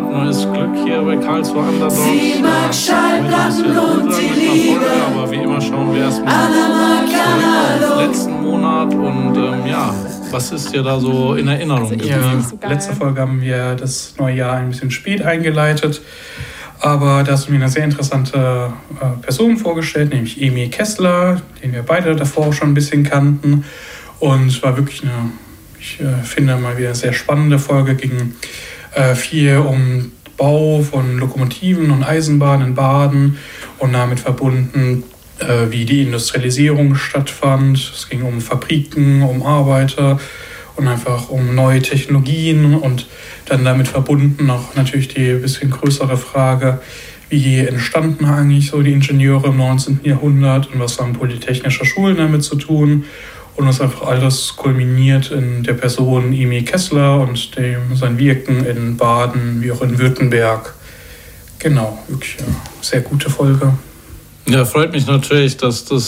neues Glück hier bei Karlsruhe Underdogs. Sie mag Schallplatten und die Liebe. Aber wie immer schauen wir erstmal zurück auf letzten Monat und was ist dir da so in Erinnerung geblieben? Ja, letzte Folge haben wir das neue Jahr ein bisschen spät eingeleitet, aber da hast du mir eine sehr interessante Person vorgestellt, nämlich Emil Kessler, den wir beide davor schon ein bisschen kannten, und war wirklich ich finde mal wieder eine sehr spannende Folge. Ging viel um Bau von Lokomotiven und Eisenbahnen in Baden und damit verbunden, wie die Industrialisierung stattfand. Es ging um Fabriken, um Arbeiter und einfach um neue Technologien und dann damit verbunden noch natürlich die bisschen größere Frage, wie entstanden eigentlich so die Ingenieure im 19. Jahrhundert und was haben polytechnische Schulen damit zu tun. Und das einfach alles kulminiert in der Person Emil Kessler und sein Wirken in Baden wie auch in Württemberg. Genau, wirklich eine sehr gute Folge. Ja, freut mich natürlich, dass du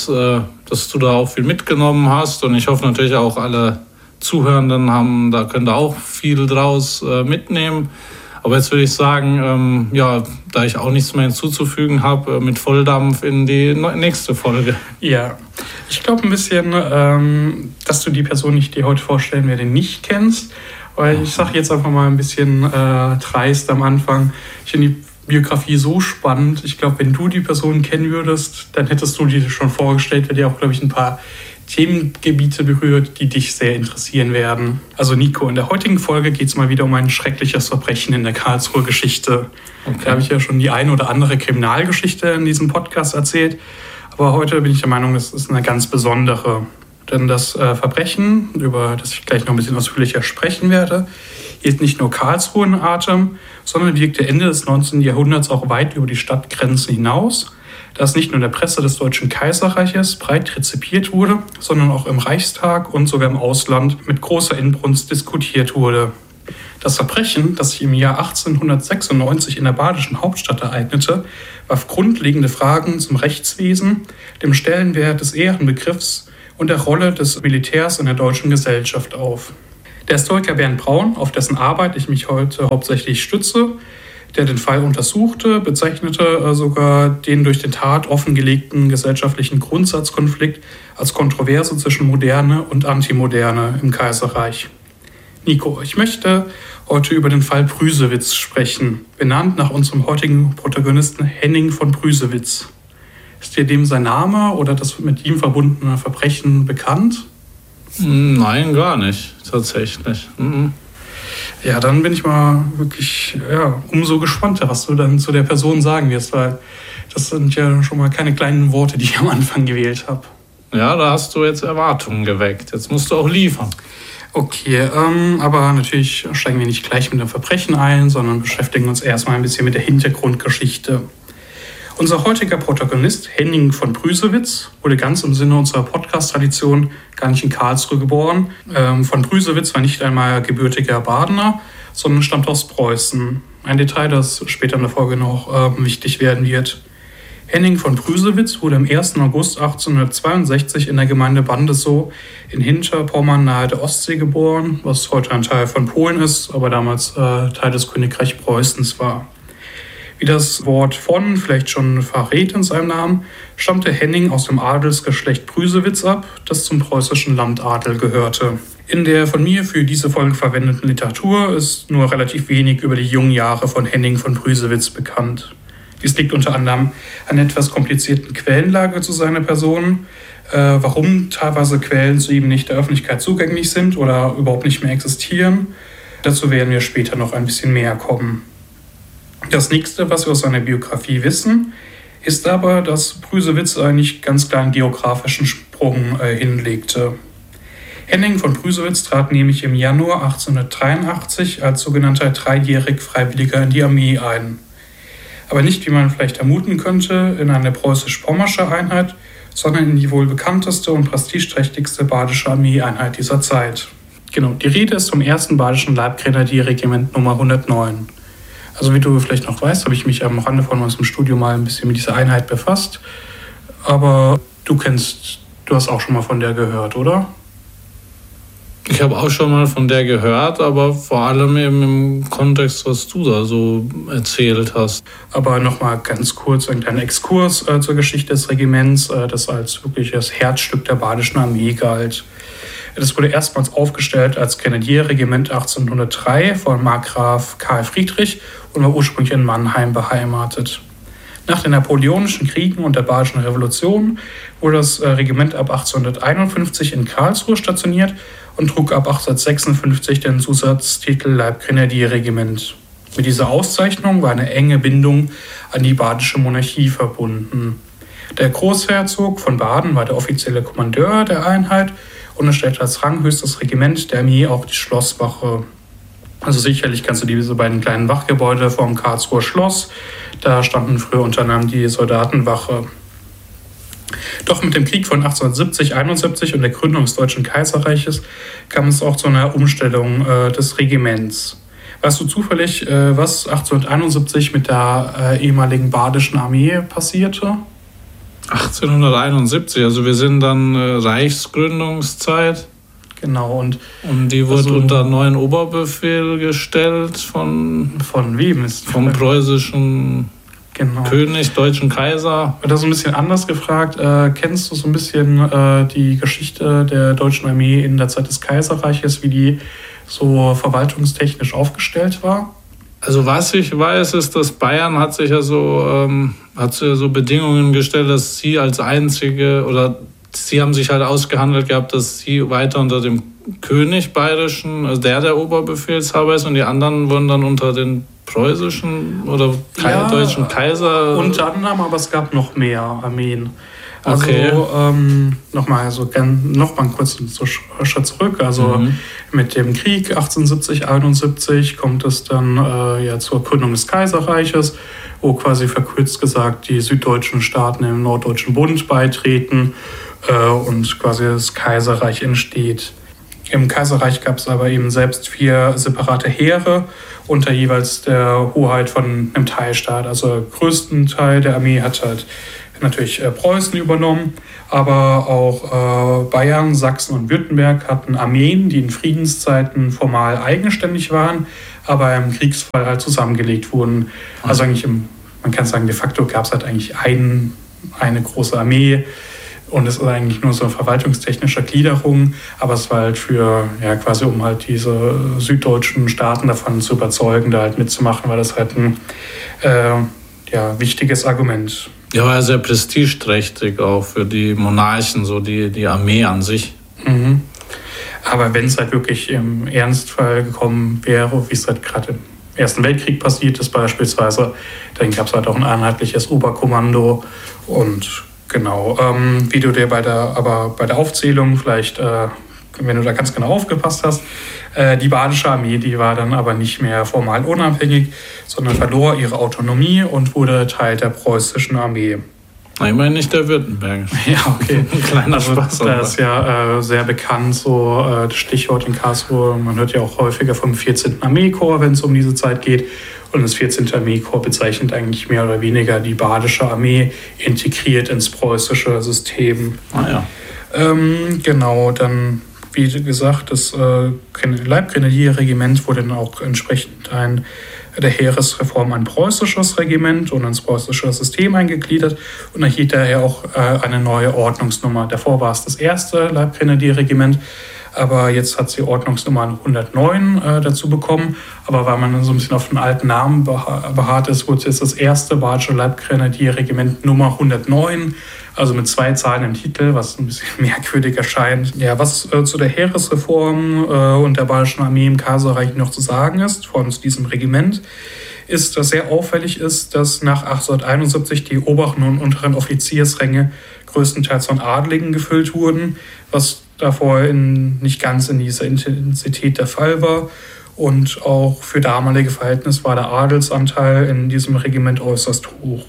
da auch viel mitgenommen hast, und ich hoffe natürlich auch alle Zuhörenden können da auch viel draus mitnehmen. Aber jetzt würde ich sagen, da ich auch nichts mehr hinzuzufügen habe, mit Volldampf in die nächste Folge. Ja, ich glaube ein bisschen, dass du die Person, die ich dir heute vorstellen werde, nicht kennst. Weil ich sage jetzt einfach mal ein bisschen dreist am Anfang. Ich finde die Biografie so spannend. Ich glaube, wenn du die Person kennen würdest, dann hättest du die schon vorgestellt, weil die auch, glaube ich, ein paar Themengebiete berührt, die dich sehr interessieren werden. Also Nico, in der heutigen Folge geht es mal wieder um ein schreckliches Verbrechen in der Karlsruher Geschichte. Okay. Da habe ich ja schon die eine oder andere Kriminalgeschichte in diesem Podcast erzählt. Aber heute bin ich der Meinung, das ist eine ganz besondere. Denn das Verbrechen, über das ich gleich noch ein bisschen ausführlicher sprechen werde, hielt nicht nur Karlsruhe in Atem, sondern wirkte Ende des 19. Jahrhunderts auch weit über die Stadtgrenzen hinaus, da es nicht nur in der Presse des Deutschen Kaiserreiches breit rezipiert wurde, sondern auch im Reichstag und sogar im Ausland mit großer Inbrunst diskutiert wurde. Das Verbrechen, das sich im Jahr 1896 in der badischen Hauptstadt ereignete, warf grundlegende Fragen zum Rechtswesen, dem Stellenwert des Ehrenbegriffs und der Rolle des Militärs in der deutschen Gesellschaft auf. Der Historiker Bernd Braun, auf dessen Arbeit ich mich heute hauptsächlich stütze, der den Fall untersuchte, bezeichnete sogar den durch den Tat offengelegten gesellschaftlichen Grundsatzkonflikt als Kontroverse zwischen Moderne und Antimoderne im Kaiserreich. Nico, ich möchte heute über den Fall Prüsewitz sprechen, benannt nach unserem heutigen Protagonisten Henning von Prüsewitz. Ist dir dem sein Name oder das mit ihm verbundene Verbrechen bekannt? Nein, gar nicht, tatsächlich. Ja, dann bin ich mal wirklich umso gespannter, was du dann zu der Person sagen wirst, weil das sind ja schon mal keine kleinen Worte, die ich am Anfang gewählt habe. Ja, da hast du jetzt Erwartungen geweckt. Jetzt musst du auch liefern. Okay, aber natürlich steigen wir nicht gleich mit dem Verbrechen ein, sondern beschäftigen uns erstmal ein bisschen mit der Hintergrundgeschichte. Unser heutiger Protagonist, Henning von Prüsewitz, wurde ganz im Sinne unserer Podcast-Tradition gar nicht in Karlsruhe geboren. Von Prüsewitz war nicht einmal gebürtiger Badener, sondern stammt aus Preußen. Ein Detail, das später in der Folge noch wichtig werden wird. Henning von Prüsewitz wurde am 1. August 1862 in der Gemeinde Bandesow in Hinterpommern nahe der Ostsee geboren, was heute ein Teil von Polen ist, aber damals Teil des Königreichs Preußens war. Wie das Wort von vielleicht schon verrät in seinem Namen, stammte Henning aus dem Adelsgeschlecht Prüsewitz ab, das zum preußischen Landadel gehörte. In der von mir für diese Folge verwendeten Literatur ist nur relativ wenig über die jungen Jahre von Henning von Prüsewitz bekannt. Dies liegt unter anderem an der etwas komplizierten Quellenlage zu seiner Person, warum teilweise Quellen zu ihm nicht der Öffentlichkeit zugänglich sind oder überhaupt nicht mehr existieren. Dazu werden wir später noch ein bisschen mehr kommen. Das nächste, was wir aus seiner Biografie wissen, ist aber, dass Prüsewitz einen nicht ganz kleinen geografischen Sprung hinlegte. Henning von Prüsewitz trat nämlich im Januar 1883 als sogenannter dreijährig Freiwilliger in die Armee ein. Aber nicht, wie man vielleicht vermuten könnte, in eine preußisch-pommersche Einheit, sondern in die wohl bekannteste und prestigeträchtigste badische Armeeeinheit dieser Zeit. Genau, die Rede ist vom 1. Badischen Leibgrenadierregiment Nummer 109. Also wie du vielleicht noch weißt, habe ich mich am Rande von unserem Studium mal ein bisschen mit dieser Einheit befasst. Aber du hast auch schon mal von der gehört, oder? Ich habe auch schon mal von der gehört, aber vor allem eben im Kontext, was du da so erzählt hast. Aber nochmal ganz kurz ein kleiner Exkurs zur Geschichte des Regiments, das als wirklich das Herzstück der Badischen Armee galt. Das wurde erstmals aufgestellt als Grenadierregiment 1803 von Markgraf Karl Friedrich und war ursprünglich in Mannheim beheimatet. Nach den Napoleonischen Kriegen und der Badischen Revolution wurde das Regiment ab 1851 in Karlsruhe stationiert und trug ab 1856 den Zusatztitel Leibgrenadierregiment. Mit dieser Auszeichnung war eine enge Bindung an die badische Monarchie verbunden. Der Großherzog von Baden war der offizielle Kommandeur der Einheit und es stellte als ranghöchstes Regiment der Armee auch die Schlosswache. Also sicherlich kannst du diese beiden kleinen Wachgebäude vom Karlsruher Schloss, da standen früher unter anderem die Soldatenwache. Doch mit dem Krieg von 1870-71 und der Gründung des Deutschen Kaiserreiches kam es auch zu einer Umstellung des Regiments. Weißt du zufällig, was 1871 mit der ehemaligen Badischen Armee passierte? 1871, also wir sind dann Reichsgründungszeit. Genau, und die wurde unter neuen Oberbefehl gestellt von wem? Vom preußischen König, deutschen Kaiser. Das ist ein bisschen anders gefragt. Kennst du so ein bisschen die Geschichte der deutschen Armee in der Zeit des Kaiserreiches, wie die so verwaltungstechnisch aufgestellt war? Also was ich weiß, ist, dass Bayern hat sich ja so Bedingungen gestellt, dass sie als einzige, oder sie haben sich halt ausgehandelt gehabt, dass sie weiter unter dem König bayerischen, also der Oberbefehlshaber ist, und die anderen wurden dann unter den preußischen oder deutschen Kaiser. Unter anderem, aber es gab noch mehr Armeen. Also okay. Nochmal einen kurzen Schritt zurück. Also mit dem Krieg 1870-71 kommt es dann zur Gründung des Kaiserreiches, wo quasi verkürzt gesagt die süddeutschen Staaten im Norddeutschen Bund beitreten und quasi das Kaiserreich entsteht. Im Kaiserreich gab es aber eben selbst 4 separate Heere unter jeweils der Hoheit von einem Teilstaat. Also den größten Teil der Armee hat halt natürlich Preußen übernommen, aber auch Bayern, Sachsen und Württemberg hatten Armeen, die in Friedenszeiten formal eigenständig waren, aber im Kriegsfall halt zusammengelegt wurden. Also eigentlich, man kann sagen, de facto gab es halt eigentlich eine große Armee. Und es ist eigentlich nur so eine verwaltungstechnische Gliederung, aber es war halt quasi um halt diese süddeutschen Staaten davon zu überzeugen, da halt mitzumachen, weil das halt ein wichtiges Argument. Ja, war sehr prestigeträchtig auch für die Monarchen, so die Armee an sich. Mhm. Aber wenn es halt wirklich im Ernstfall gekommen wäre, wie es halt gerade im Ersten Weltkrieg passiert ist beispielsweise, dann gab es halt auch ein einheitliches Oberkommando und genau, wie du dir bei der Aufzählung vielleicht, wenn du da ganz genau aufgepasst hast, die Badische Armee, die war dann aber nicht mehr formal unabhängig, sondern verlor ihre Autonomie und wurde Teil der preußischen Armee. Ich meine nicht der württembergische. Ja, okay. Ein kleiner Spaß. Das ist ja sehr bekannt, so das Stichwort in Karlsruhe. Man hört ja auch häufiger vom 14. Armeekorps, wenn es um diese Zeit geht. Und das 14. Armeekorps bezeichnet eigentlich mehr oder weniger die Badische Armee integriert ins preußische System. Ah ja. Genau, dann, wie gesagt, das Leibgrenadierregiment wurde dann auch entsprechend der Heeresreform ein preußisches Regiment und ins preußische System eingegliedert und erhielt daher auch eine neue Ordnungsnummer. Davor war es das erste Leibgrenadierregiment, aber jetzt hat sie Ordnungsnummer 109 dazu bekommen. Aber weil man so ein bisschen auf den alten Namen beharrt ist, wurde jetzt das erste Badische Leibgrenadierregiment Nummer 109, also mit 2 Zahlen im Titel, was ein bisschen merkwürdig erscheint. Ja, was zu der Heeresreform und der Badischen Armee im Kaiserreich noch zu sagen ist, vor allem zu diesem Regiment, ist, dass sehr auffällig ist, dass nach 1871 die oberen und unteren Offiziersränge größtenteils von Adligen gefüllt wurden, was davor nicht ganz in dieser Intensität der Fall war. Und auch für damalige Verhältnisse war der Adelsanteil in diesem Regiment äußerst hoch.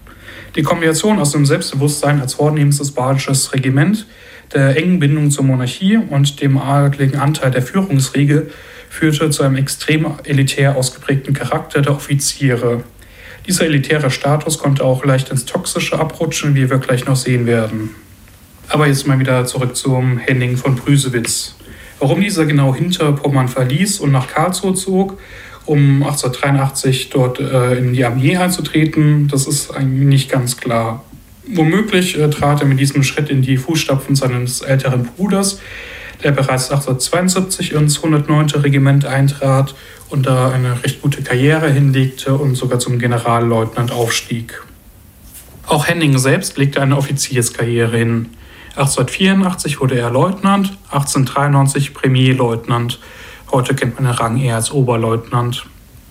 Die Kombination aus dem Selbstbewusstsein als vornehmstes badisches Regiment, der engen Bindung zur Monarchie und dem adligen Anteil der Führungsriege führte zu einem extrem elitär ausgeprägten Charakter der Offiziere. Dieser elitäre Status konnte auch leicht ins Toxische abrutschen, wie wir gleich noch sehen werden. Aber jetzt mal wieder zurück zum Henning von Brüsewitz. Warum dieser genau Hinterpommern verließ und nach Karlsruhe zog, um 1883 dort in die Armee einzutreten, das ist eigentlich nicht ganz klar. Womöglich trat er mit diesem Schritt in die Fußstapfen seines älteren Bruders, der bereits 1872 ins 109. Regiment eintrat und da eine recht gute Karriere hinlegte und sogar zum Generalleutnant aufstieg. Auch Henning selbst legte eine Offizierskarriere hin. 1884 wurde er Leutnant, 1893 Premierleutnant. Heute kennt man den Rang eher als Oberleutnant.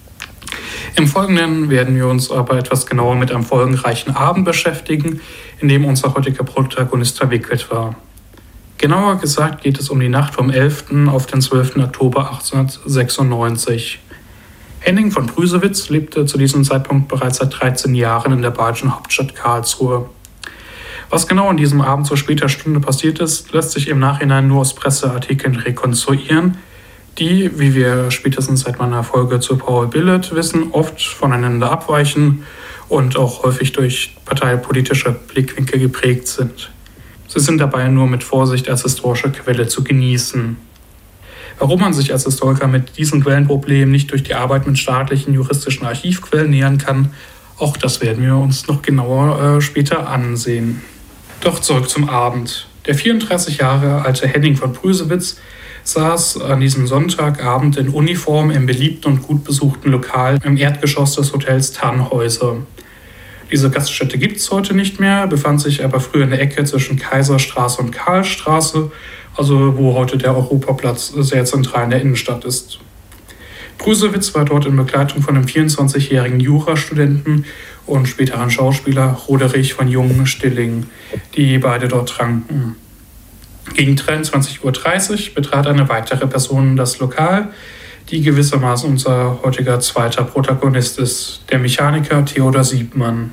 Im Folgenden werden wir uns aber etwas genauer mit einem folgenreichen Abend beschäftigen, in dem unser heutiger Protagonist verwickelt war. Genauer gesagt geht es um die Nacht vom 11. auf den 12. Oktober 1896. Henning von Brüsewitz lebte zu diesem Zeitpunkt bereits seit 13 Jahren in der bayerischen Hauptstadt Karlsruhe. Was genau an diesem Abend zur später Stunde passiert ist, lässt sich im Nachhinein nur aus Presseartikeln rekonstruieren, die, wie wir spätestens seit meiner Folge zu Paul Billet wissen, oft voneinander abweichen und auch häufig durch parteipolitische Blickwinkel geprägt sind. Sie sind dabei nur mit Vorsicht als historische Quelle zu genießen. Warum man sich als Historiker mit diesen Quellenproblemen nicht durch die Arbeit mit staatlichen juristischen Archivquellen nähern kann, auch das werden wir uns noch genauer später ansehen. Doch zurück zum Abend. Der 34 Jahre alte Henning von Brüsewitz saß an diesem Sonntagabend in Uniform im beliebten und gut besuchten Lokal im Erdgeschoss des Hotels Tannhäuser. Diese Gaststätte gibt es heute nicht mehr, befand sich aber früher in der Ecke zwischen Kaiserstraße und Karlstraße, also wo heute der Europaplatz sehr zentral in der Innenstadt ist. Brüsewitz war dort in Begleitung von einem 24-jährigen Jurastudenten und späteren Schauspieler Roderich von Jung-Stilling, die beide dort tranken. Gegen 23:30 Uhr betrat eine weitere Person das Lokal, die gewissermaßen unser heutiger zweiter Protagonist ist, der Mechaniker Theodor Siebmann.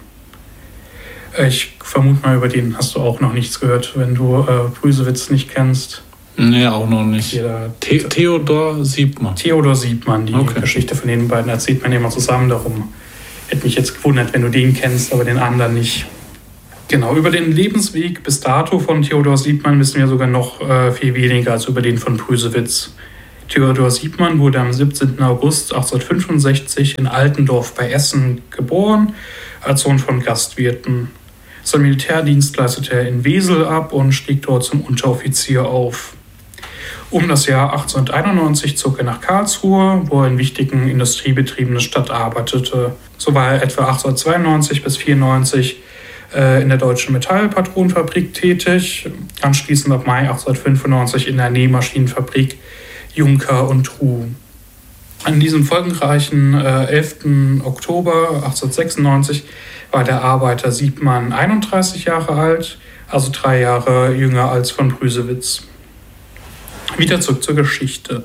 Ich vermute mal, über den hast du auch noch nichts gehört, wenn du Brüsewitz nicht kennst. Nee, auch noch nicht. Theodor Siebmann. Theodor Siebmann, die Geschichte von den beiden erzählt man immer zusammen. Darum hätte mich jetzt gewundert, wenn du den kennst, aber den anderen nicht. Genau, über den Lebensweg bis dato von Theodor Siebmann wissen wir sogar noch viel weniger als über den von Brüsewitz. Theodor Siebmann wurde am 17. August 1865 in Altendorf bei Essen geboren, als Sohn von Gastwirten. Sein Militärdienst leistete er in Wesel ab und stieg dort zum Unteroffizier auf. Um das Jahr 1891 zog er nach Karlsruhe, wo er in wichtigen Industriebetrieben der Stadt arbeitete. So war er etwa 1892 bis 1894 in der Deutschen Metallpatronenfabrik tätig, anschließend ab Mai 1895 in der Nähmaschinenfabrik Juncker und Truh. An diesem folgenreichen 11. Oktober 1896 war der Arbeiter Siebmann 31 Jahre alt, also 3 Jahre jünger als von Brüsewitz. Wieder zurück zur Geschichte.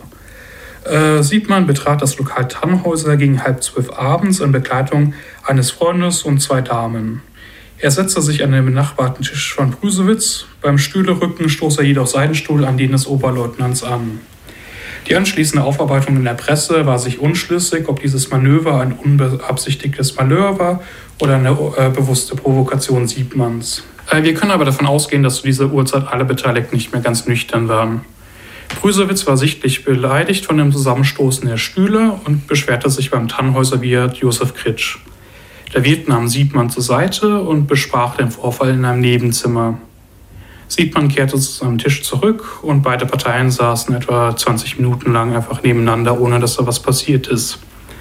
Siebmann betrat das Lokal Tannhäuser gegen 11:30 abends in Begleitung eines Freundes und 2 Damen. Er setzte sich an den benachbarten Tisch von Brüsewitz. Beim Stühlerücken stoß er jedoch seinen Stuhl an den des Oberleutnants an. Die anschließende Aufarbeitung in der Presse war sich unschlüssig, ob dieses Manöver ein unbeabsichtigtes Malheur war oder eine bewusste Provokation Siebmanns. Wir können aber davon ausgehen, dass zu dieser Uhrzeit alle Beteiligten nicht mehr ganz nüchtern waren. Brüsewitz war sichtlich beleidigt von dem Zusammenstoßen der Stühle und beschwerte sich beim Tannhäuser-Wirt Josef Kritsch. Der Wirt nahm Siebmann zur Seite und besprach den Vorfall in einem Nebenzimmer. Siebmann kehrte zu seinem Tisch zurück und beide Parteien saßen etwa 20 Minuten lang einfach nebeneinander, ohne dass da was passiert ist.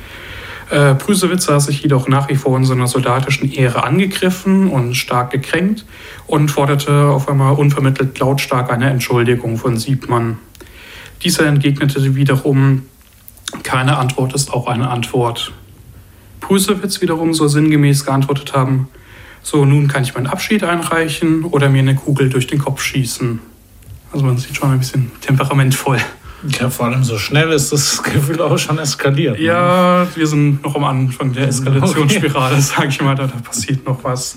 Brüsewitz sah sich jedoch nach wie vor in seiner soldatischen Ehre angegriffen und stark gekränkt und forderte auf einmal unvermittelt lautstark eine Entschuldigung von Siebmann. Dieser entgegnete wiederum, keine Antwort ist auch eine Antwort. Brüsewitz wiederum soll sinngemäß geantwortet haben, so, nun kann ich meinen Abschied einreichen oder mir eine Kugel durch den Kopf schießen. Also man sieht schon ein bisschen temperamentvoll. Ja, vor allem so schnell ist das Gefühl auch schon eskaliert. Ja, wir sind noch am Anfang der Eskalationsspirale, sage ich mal, da passiert noch was.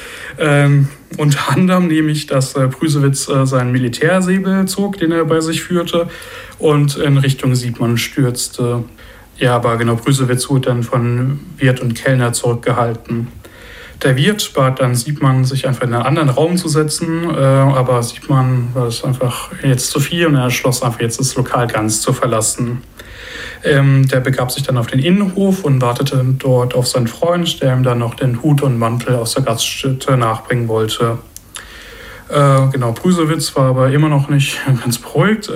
Unter anderem nämlich, dass Brüsewitz seinen Militärsäbel zog, den er bei sich führte, und in Richtung Siebmann stürzte. Ja, aber genau, Brüsewitz wurde dann von Wirt und Kellner zurückgehalten. Der Wirt bat dann Siebmann, sich einfach in einen anderen Raum zu setzen, aber Siebmann war es einfach jetzt zu viel und er schloss einfach jetzt das Lokal ganz zu verlassen. Der begab sich dann auf den Innenhof und wartete dort auf seinen Freund, der ihm dann noch den Hut und Mantel aus der Gaststätte nachbringen wollte. Brüsewitz war aber immer noch nicht ganz beruhigt,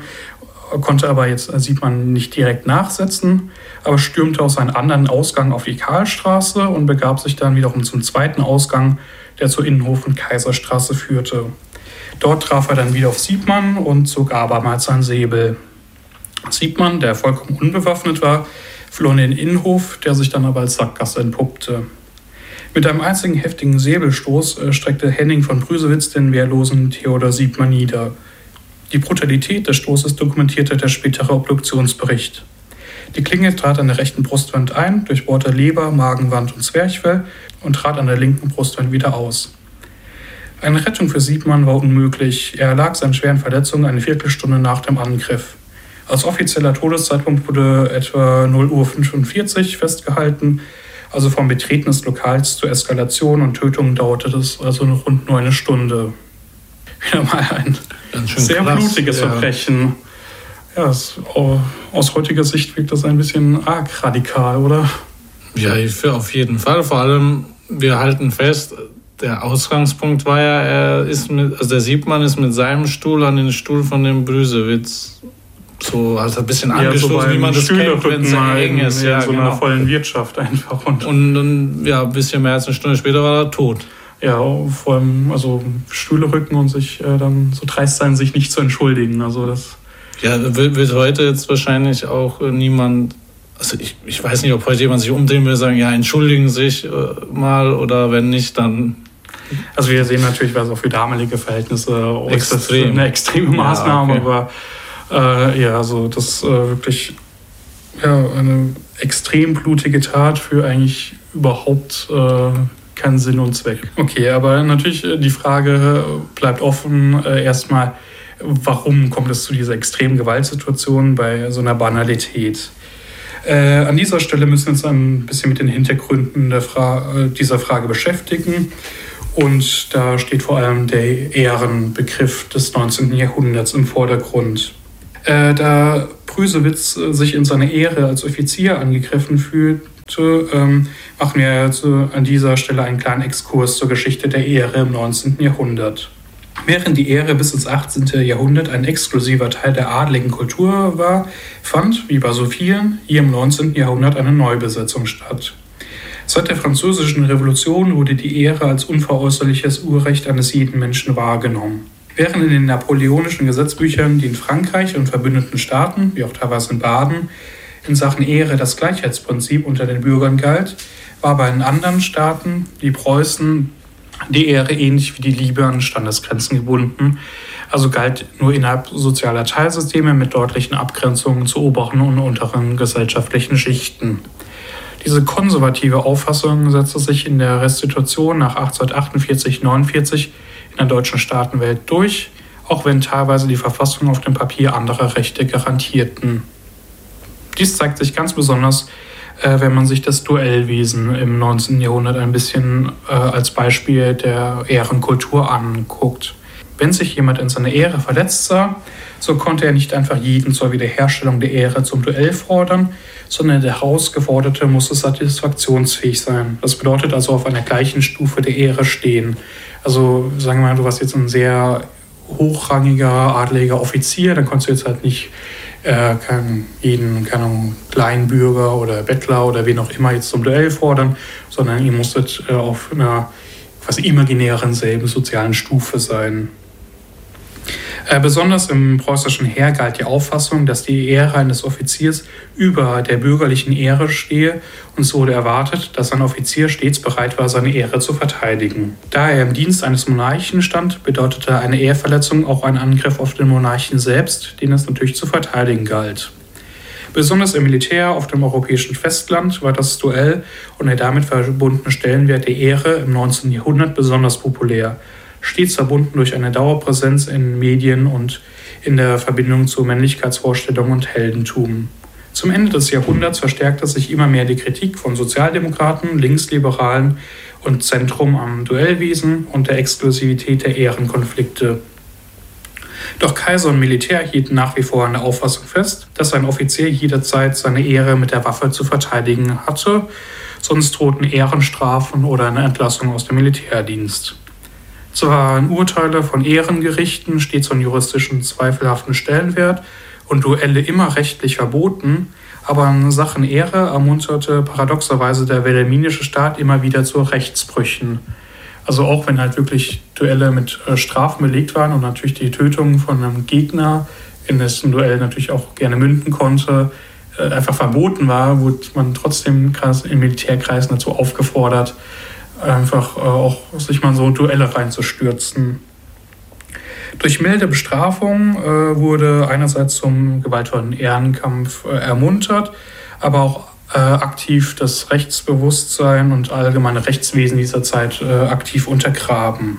konnte aber jetzt Siebmann nicht direkt nachsetzen, aber stürmte aus einem anderen Ausgang auf die Karlstraße und begab sich dann wiederum zum zweiten Ausgang, der zur Innenhof- und Kaiserstraße führte. Dort traf er dann wieder auf Siebmann und zog abermals sein Säbel. Siebmann, der vollkommen unbewaffnet war, floh in den Innenhof, der sich dann aber als Sackgasse entpuppte. Mit einem einzigen heftigen Säbelstoß streckte Henning von Brüsewitz den wehrlosen Theodor Siebmann nieder. Die Brutalität des Stoßes dokumentierte der spätere Obduktionsbericht. Die Klinge trat an der rechten Brustwand ein, durchbohrte Leber, Magenwand und Zwerchfell und trat an der linken Brustwand wieder aus. Eine Rettung für Siebmann war unmöglich. Er erlag seinen schweren Verletzungen eine Viertelstunde nach dem Angriff. Als offizieller Todeszeitpunkt wurde etwa 0:45 Uhr festgehalten. Also vom Betreten des Lokals zur Eskalation und Tötung dauerte das also rund nur eine Stunde. Wieder mal ein sehr krass, blutiges Verbrechen. Ja, aus heutiger Sicht wirkt das ein bisschen arg radikal, oder? Ja, auf jeden Fall. Vor allem, wir halten fest, der Ausgangspunkt war ja, der Siebmann ist mit seinem Stuhl an den Stuhl von dem Brüsewitz so also ein bisschen angestoßen, wie man das kennt, wenn es eng ist. In so einer vollen Wirtschaft einfach. Und ja, ein bisschen mehr als eine Stunde später war er tot. Ja, vor allem also Stühle rücken und sich dann so dreist sein, sich nicht zu entschuldigen. Also das wird heute jetzt wahrscheinlich auch niemand, also ich weiß nicht, ob heute jemand sich umdrehen will und sagen, ja, entschuldigen sich mal oder wenn nicht, dann... Also wir sehen natürlich, was auch für damalige Verhältnisse eine extreme Maßnahme, ja, okay. Aber also das wirklich eine extrem blutige Tat für eigentlich überhaupt keinen Sinn und Zweck. Okay, aber natürlich die Frage bleibt offen, erstmal, warum kommt es zu dieser extremen Gewaltsituation bei so einer Banalität? An dieser Stelle müssen wir uns ein bisschen mit den Hintergründen dieser Frage beschäftigen. Und da steht vor allem der Ehrenbegriff des 19. Jahrhunderts im Vordergrund. Da Brüsewitz sich in seiner Ehre als Offizier angegriffen fühlte, machen wir an dieser Stelle einen kleinen Exkurs zur Geschichte der Ehre im 19. Jahrhundert. Während die Ehre bis ins 18. Jahrhundert ein exklusiver Teil der adligen Kultur war, fand, wie bei so vielen, hier im 19. Jahrhundert eine Neubesetzung statt. Seit der Französischen Revolution wurde die Ehre als unveräußerliches Urrecht eines jeden Menschen wahrgenommen. Während in den napoleonischen Gesetzbüchern, die in Frankreich und verbündeten Staaten, wie auch teilweise in Baden, in Sachen Ehre das Gleichheitsprinzip unter den Bürgern galt, war bei den anderen Staaten, wie Preußen, die Ehre ähnlich wie die Liebe an Standesgrenzen gebunden, also galt nur innerhalb sozialer Teilsysteme mit deutlichen Abgrenzungen zu oberen und unteren gesellschaftlichen Schichten. Diese konservative Auffassung setzte sich in der Restitution nach 1848/49 in der deutschen Staatenwelt durch, auch wenn teilweise die Verfassungen auf dem Papier andere Rechte garantierten. Dies zeigt sich ganz besonders, wenn man sich das Duellwesen im 19. Jahrhundert ein bisschen als Beispiel der Ehrenkultur anguckt. Wenn sich jemand in seiner Ehre verletzt sah, so konnte er nicht einfach jeden zur Wiederherstellung der Ehre zum Duell fordern, sondern der Herausgeforderte musste satisfaktionsfähig sein. Das bedeutet also auf einer gleichen Stufe der Ehre stehen. Also sagen wir mal, du warst jetzt ein sehr hochrangiger, adeliger Offizier, dann konntest du jetzt halt nicht jeden Kleinbürger oder Bettler oder wen auch immer jetzt zum Duell fordern, sondern ihr musstet auf einer quasi imaginären selben sozialen Stufe sein. Besonders im preußischen Heer galt die Auffassung, dass die Ehre eines Offiziers über der bürgerlichen Ehre stehe, und es wurde erwartet, dass ein Offizier stets bereit war, seine Ehre zu verteidigen. Da er im Dienst eines Monarchen stand, bedeutete eine Ehrverletzung auch einen Angriff auf den Monarchen selbst, den es natürlich zu verteidigen galt. Besonders im Militär auf dem europäischen Festland war das Duell und der damit verbundene Stellenwert der Ehre im 19. Jahrhundert besonders populär, stets verbunden durch eine Dauerpräsenz in Medien und in der Verbindung zu Männlichkeitsvorstellungen und Heldentum. Zum Ende des Jahrhunderts verstärkte sich immer mehr die Kritik von Sozialdemokraten, Linksliberalen und Zentrum am Duellwesen und der Exklusivität der Ehrenkonflikte. Doch Kaiser und Militär hielten nach wie vor an der Auffassung fest, dass ein Offizier jederzeit seine Ehre mit der Waffe zu verteidigen hatte, sonst drohten Ehrenstrafen oder eine Entlassung aus dem Militärdienst. Zwar waren Urteile von Ehrengerichten stets von juristischen zweifelhaften Stellenwert und Duelle immer rechtlich verboten, aber in Sachen Ehre ermunterte paradoxerweise der wilhelminische Staat immer wieder zu Rechtsbrüchen. Also auch wenn halt wirklich Duelle mit Strafen belegt waren und natürlich die Tötung von einem Gegner, in dessen Duell natürlich auch gerne münden konnte, einfach verboten war, wurde man trotzdem in Militärkreisen dazu aufgefordert, einfach auch sich mal so Duelle reinzustürzen. Durch milde Bestrafung wurde einerseits zum gewaltvollen Ehrenkampf ermuntert, aber auch aktiv das Rechtsbewusstsein und allgemeine Rechtswesen dieser Zeit aktiv untergraben.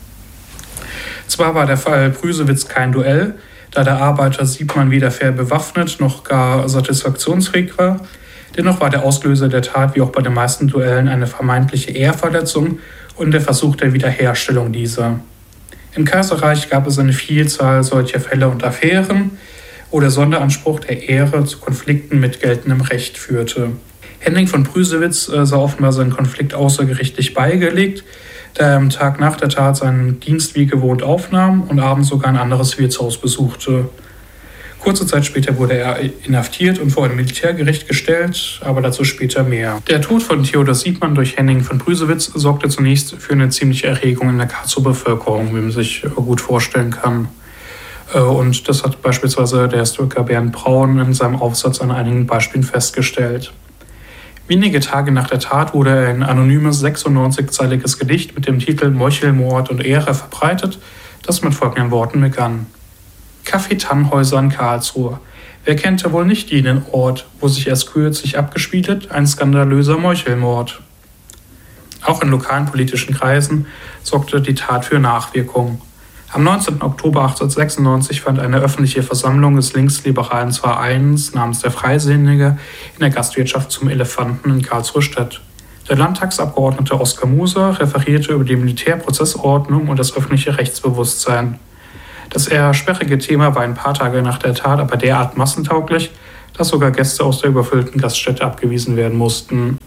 Zwar war der Fall Brüsewitz kein Duell, da der Arbeiter Siebmann weder fair bewaffnet noch gar satisfaktionsfähig war, dennoch war der Auslöser der Tat wie auch bei den meisten Duellen eine vermeintliche Ehrverletzung und der Versuch der Wiederherstellung dieser. Im Kaiserreich gab es eine Vielzahl solcher Fälle und Affären, wo der Sonderanspruch der Ehre zu Konflikten mit geltendem Recht führte. Henning von Brüsewitz sah offenbar seinen Konflikt außergerichtlich beigelegt, da er am Tag nach der Tat seinen Dienst wie gewohnt aufnahm und abends sogar ein anderes Wirtshaus besuchte. Kurze Zeit später wurde er inhaftiert und vor ein Militärgericht gestellt, aber dazu später mehr. Der Tod von Theodor Siebmann durch Henning von Brüsewitz sorgte zunächst für eine ziemliche Erregung in der Karlsruher Bevölkerung, wie man sich gut vorstellen kann. Und das hat beispielsweise der Historiker Bernd Braun in seinem Aufsatz an einigen Beispielen festgestellt. Wenige Tage nach der Tat wurde ein anonymes 96-zeiliges Gedicht mit dem Titel Meuchelmord und Ehre verbreitet, das mit folgenden Worten begann. Café-Tannhäuser in Karlsruhe. Wer kennt ja wohl nicht jenen Ort, wo sich erst kürzlich abgespielt ein skandalöser Meuchelmord. Auch in lokalen politischen Kreisen sorgte die Tat für Nachwirkungen. Am 19. Oktober 1896 fand eine öffentliche Versammlung des linksliberalen Vereins namens der Freisinnige in der Gastwirtschaft zum Elefanten in Karlsruhe statt. Der Landtagsabgeordnete Oskar Moser referierte über die Militärprozessordnung und das öffentliche Rechtsbewusstsein. Das eher sperrige Thema war ein paar Tage nach der Tat aber derart massentauglich, dass sogar Gäste aus der überfüllten Gaststätte abgewiesen werden mussten.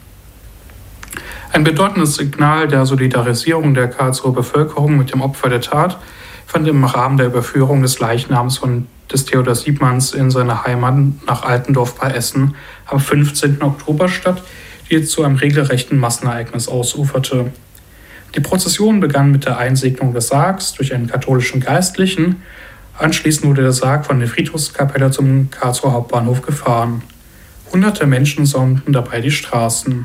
Ein bedeutendes Signal der Solidarisierung der Karlsruher Bevölkerung mit dem Opfer der Tat fand im Rahmen der Überführung des Leichnams des Theodor Siebmanns in seine Heimat nach Altendorf bei Essen am 15. Oktober statt, die zu einem regelrechten Massenereignis ausuferte. Die Prozession begann mit der Einsegnung des Sargs durch einen katholischen Geistlichen. Anschließend wurde der Sarg von der Friedhofskapelle zum Karlsruher Hauptbahnhof gefahren. Hunderte Menschen säumten dabei die Straßen.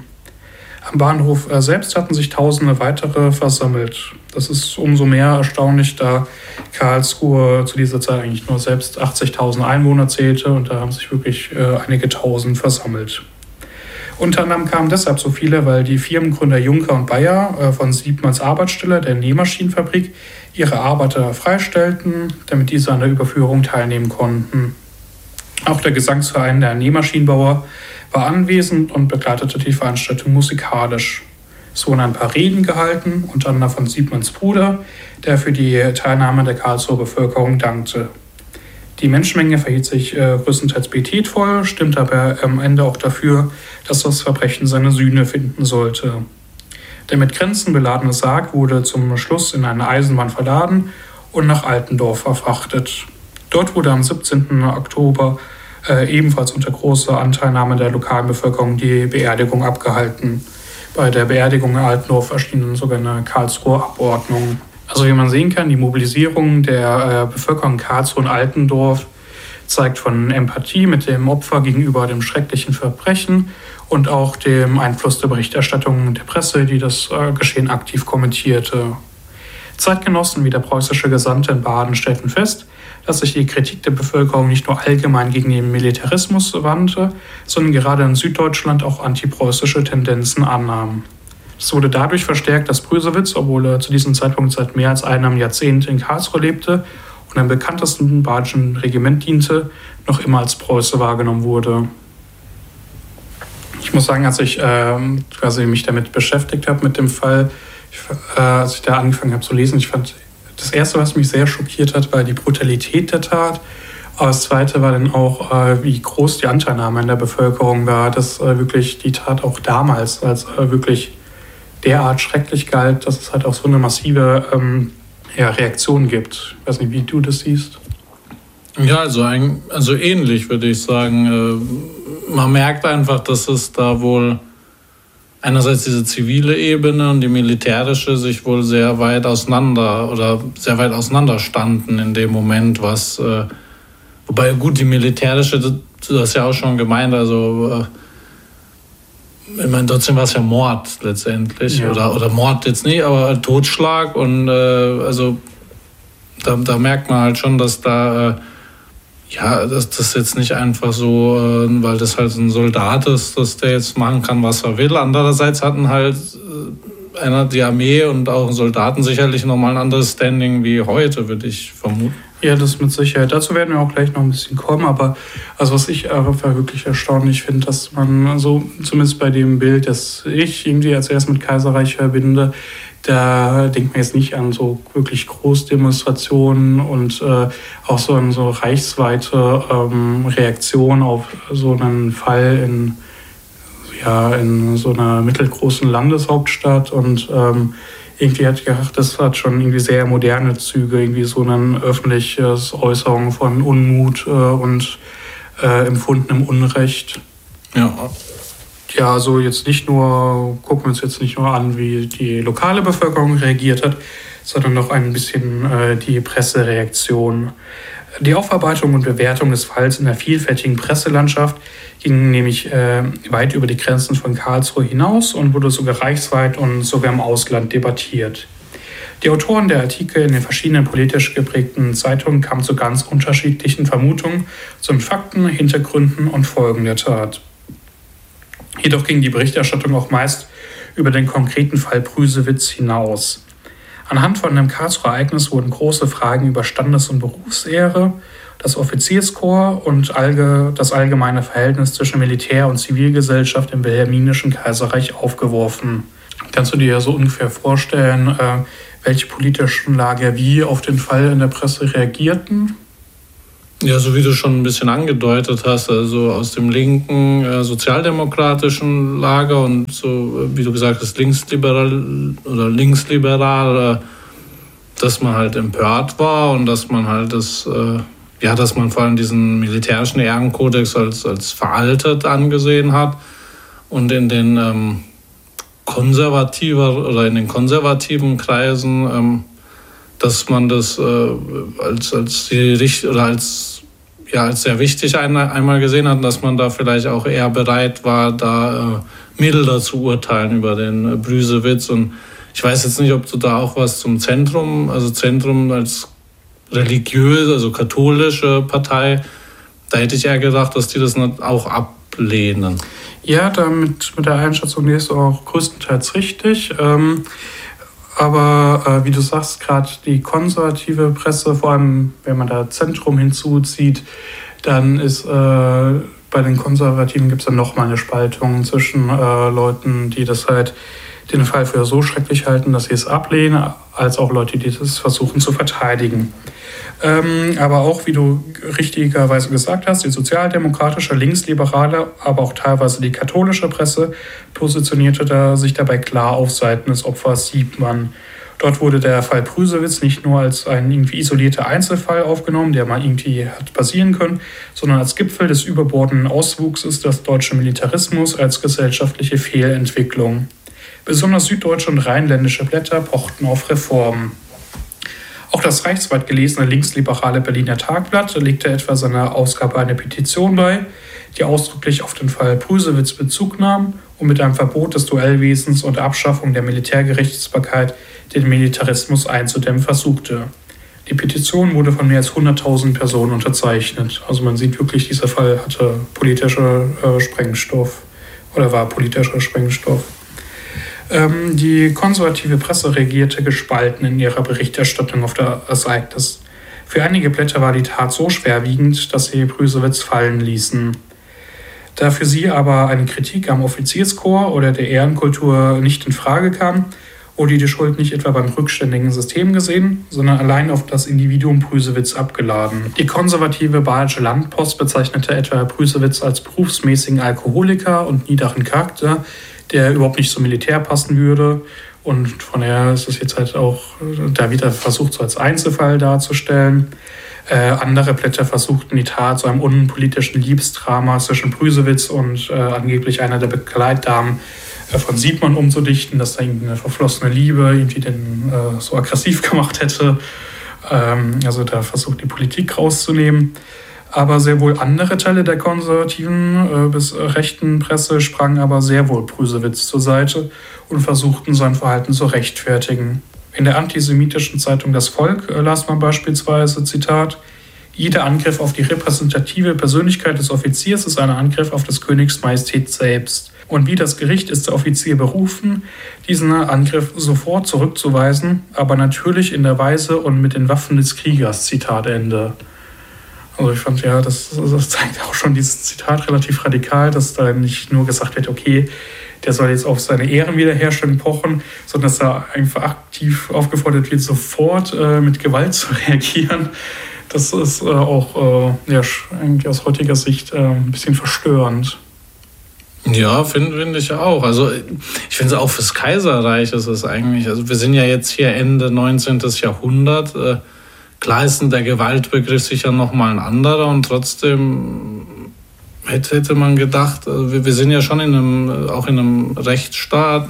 Am Bahnhof selbst hatten sich Tausende weitere versammelt. Das ist umso mehr erstaunlich, da Karlsruhe zu dieser Zeit eigentlich nur selbst 80.000 Einwohner zählte und da haben sich wirklich einige Tausend versammelt. Unter anderem kamen deshalb so viele, weil die Firmengründer Juncker und Bayer von Siebmanns Arbeitsstelle, der Nähmaschinenfabrik, ihre Arbeiter freistellten, damit diese an der Überführung teilnehmen konnten. Auch der Gesangsverein der Nähmaschinenbauer war anwesend und begleitete die Veranstaltung musikalisch. Es wurden ein paar Reden gehalten, unter anderem von Siebmanns Bruder, der für die Teilnahme der Karlsruher Bevölkerung dankte. Die Menschenmenge verhielt sich größtenteils pietätvoll, stimmte aber am Ende auch dafür, dass das Verbrechen seine Sühne finden sollte. Der mit Grenzen beladene Sarg wurde zum Schluss in eine Eisenbahn verladen und nach Altendorf verfrachtet. Dort wurde am 17. Oktober ebenfalls unter großer Anteilnahme der lokalen Bevölkerung die Beerdigung abgehalten. Bei der Beerdigung in Altendorf erschien sogar eine Karlsruher Abordnung. Also wie man sehen kann, die Mobilisierung der Bevölkerung in Karlsruhe und Altendorf zeigt von Empathie mit dem Opfer gegenüber dem schrecklichen Verbrechen und auch dem Einfluss der Berichterstattung der Presse, die das Geschehen aktiv kommentierte. Zeitgenossen wie der preußische Gesandte in Baden stellten fest, dass sich die Kritik der Bevölkerung nicht nur allgemein gegen den Militarismus wandte, sondern gerade in Süddeutschland auch antipreußische Tendenzen annahm. Es wurde dadurch verstärkt, dass Brüsewitz, obwohl er zu diesem Zeitpunkt seit mehr als einem Jahrzehnt in Karlsruhe lebte und am bekanntesten badischen Regiment diente, noch immer als Preuße wahrgenommen wurde. Ich muss sagen, als ich quasi mich damit beschäftigt habe, mit dem Fall, als ich da angefangen habe zu lesen, ich fand, das Erste, was mich sehr schockiert hat, war die Brutalität der Tat. Aber das Zweite war dann auch, wie groß die Anteilnahme in der Bevölkerung war, dass wirklich die Tat auch damals als wirklich derart schrecklich galt, dass es halt auch so eine massive Reaktion gibt. Ich weiß nicht, wie du das siehst. Ja, also ähnlich würde ich sagen. Man merkt einfach, dass es da wohl einerseits diese zivile Ebene und die militärische sich wohl sehr weit auseinander standen in dem Moment, wobei gut, die militärische, du hast ja auch schon gemeint, also ich meine, trotzdem war es ja Mord letztendlich, ja. Oder Mord jetzt nicht, aber Totschlag und also da merkt man halt schon, dass da dass das jetzt nicht einfach so, weil das halt ein Soldat ist, dass der jetzt machen kann, was er will. Andererseits hatten halt die Armee und auch Soldaten sicherlich nochmal ein anderes Standing wie heute, würde ich vermuten. Ja, das mit Sicherheit. Dazu werden wir auch gleich noch ein bisschen kommen, aber also was ich wirklich erstaunlich finde, dass man so, zumindest bei dem Bild, das ich irgendwie als erstes mit Kaiserreich verbinde, da denkt man jetzt nicht an so wirklich Großdemonstrationen und auch so an so reichsweite Reaktionen auf so einen Fall in so einer mittelgroßen Landeshauptstadt und irgendwie hat ich gedacht, das hat schon irgendwie sehr moderne Züge, irgendwie so ein öffentliches Äußerung von Unmut und empfundenem Unrecht. Ja. Ja, also jetzt gucken wir uns jetzt nicht nur an, wie die lokale Bevölkerung reagiert hat, sondern noch ein bisschen die Pressereaktion. Die Aufarbeitung und Bewertung des Falls in der vielfältigen Presselandschaft ging nämlich weit über die Grenzen von Karlsruhe hinaus und wurde sogar reichsweit und sogar im Ausland debattiert. Die Autoren der Artikel in den verschiedenen politisch geprägten Zeitungen kamen zu ganz unterschiedlichen Vermutungen zu den Fakten, Hintergründen und Folgen der Tat. Jedoch ging die Berichterstattung auch meist über den konkreten Fall Brüsewitz hinaus. Anhand von dem Karlsruher Ereignis wurden große Fragen über Standes- und Berufsehre, das Offizierskorps und das allgemeine Verhältnis zwischen Militär- und Zivilgesellschaft im Wilhelminischen Kaiserreich aufgeworfen. Kannst du dir ja so ungefähr vorstellen, welche politischen Lager wie auf den Fall in der Presse reagierten? Ja, so wie du schon ein bisschen angedeutet hast, also aus dem linken sozialdemokratischen Lager und so, wie du gesagt hast, linksliberal, dass man halt empört war und dass man halt dass man vor allem diesen militärischen Ehrenkodex als veraltet angesehen hat und in den konservativen Kreisen dass man das als sehr wichtig einmal gesehen hat, dass man da vielleicht auch eher bereit war, da milder zu urteilen über den Brüsewitz. Und ich weiß jetzt nicht, ob du da auch was zum Zentrum als religiös, also katholische Partei, da hätte ich eher gedacht, dass die das auch ablehnen. Ja, mit der Einschätzung, die ist auch größtenteils richtig. Aber wie du sagst, gerade die konservative Presse, vor allem wenn man da Zentrum hinzuzieht, dann ist bei den Konservativen gibt es dann nochmal eine Spaltung zwischen Leuten, die das halt den Fall für so schrecklich halten, dass sie es ablehnen, als auch Leute, die das versuchen zu verteidigen. Aber auch, wie du richtigerweise gesagt hast, die sozialdemokratische, linksliberale, aber auch teilweise die katholische Presse positionierte sich dabei klar auf Seiten des Opfers Siebmann. Dort wurde der Fall Brüsewitz nicht nur als ein irgendwie isolierter Einzelfall aufgenommen, der mal irgendwie hat passieren können, sondern als Gipfel des überbordenden Auswuchses des deutschen Militarismus als gesellschaftliche Fehlentwicklung. Besonders süddeutsche und rheinländische Blätter pochten auf Reformen. Auch das reichsweit gelesene linksliberale Berliner Tagblatt legte etwa seiner Ausgabe eine Petition bei, die ausdrücklich auf den Fall Brüsewitz Bezug nahm und mit einem Verbot des Duellwesens und der Abschaffung der Militärgerichtsbarkeit den Militarismus einzudämmen versuchte. Die Petition wurde von mehr als 100.000 Personen unterzeichnet. Also man sieht wirklich, dieser Fall hatte politischer Sprengstoff oder war politischer Sprengstoff. Die konservative Presse reagierte gespalten in ihrer Berichterstattung auf das Ereignis. Für einige Blätter war die Tat so schwerwiegend, dass sie Brüsewitz fallen ließen. Da für sie aber eine Kritik am Offizierskorps oder der Ehrenkultur nicht in Frage kam, wurde die Schuld nicht etwa beim rückständigen System gesehen, sondern allein auf das Individuum Prüsewitz abgeladen. Die konservative Badische Landpost bezeichnete etwa Prüsewitz als berufsmäßigen Alkoholiker und niederen Charakter, der überhaupt nicht zum Militär passen würde. Und von daher ist es jetzt halt auch da wieder versucht, so als Einzelfall darzustellen. Andere Blätter versuchten die Tat zu einem unpolitischen Liebesdrama zwischen Prüsewitz und angeblich einer der Begleitdamen von Siegmund umzudichten, dass da irgendwie eine verflossene Liebe irgendwie den so aggressiv gemacht hätte. Also da versucht die Politik rauszunehmen. Aber sehr wohl andere Teile der konservativen bis rechten Presse sprangen aber sehr wohl Prüsewitz zur Seite und versuchten sein Verhalten zu rechtfertigen. In der antisemitischen Zeitung Das Volk las man beispielsweise, Zitat, jeder Angriff auf die repräsentative Persönlichkeit des Offiziers ist ein Angriff auf des Königs Majestät selbst. Und wie das Gericht ist der Offizier berufen, diesen Angriff sofort zurückzuweisen, aber natürlich in der Weise und mit den Waffen des Kriegers, Zitat Ende. Also ich fand ja, das zeigt auch schon dieses Zitat relativ radikal, dass da nicht nur gesagt wird, okay, der soll jetzt auf seine Ehrenwiederherstellung pochen, sondern dass da einfach aktiv aufgefordert wird, sofort mit Gewalt zu reagieren. Das ist auch eigentlich aus heutiger Sicht ein bisschen verstörend. Ja, finde ich auch. Also ich finde es auch fürs Kaiserreich ist es eigentlich, also wir sind ja jetzt hier Ende 19. Jahrhundert, klar ist der Gewaltbegriff sicher nochmal ein anderer und trotzdem hätte man gedacht, wir sind ja schon auch in einem Rechtsstaat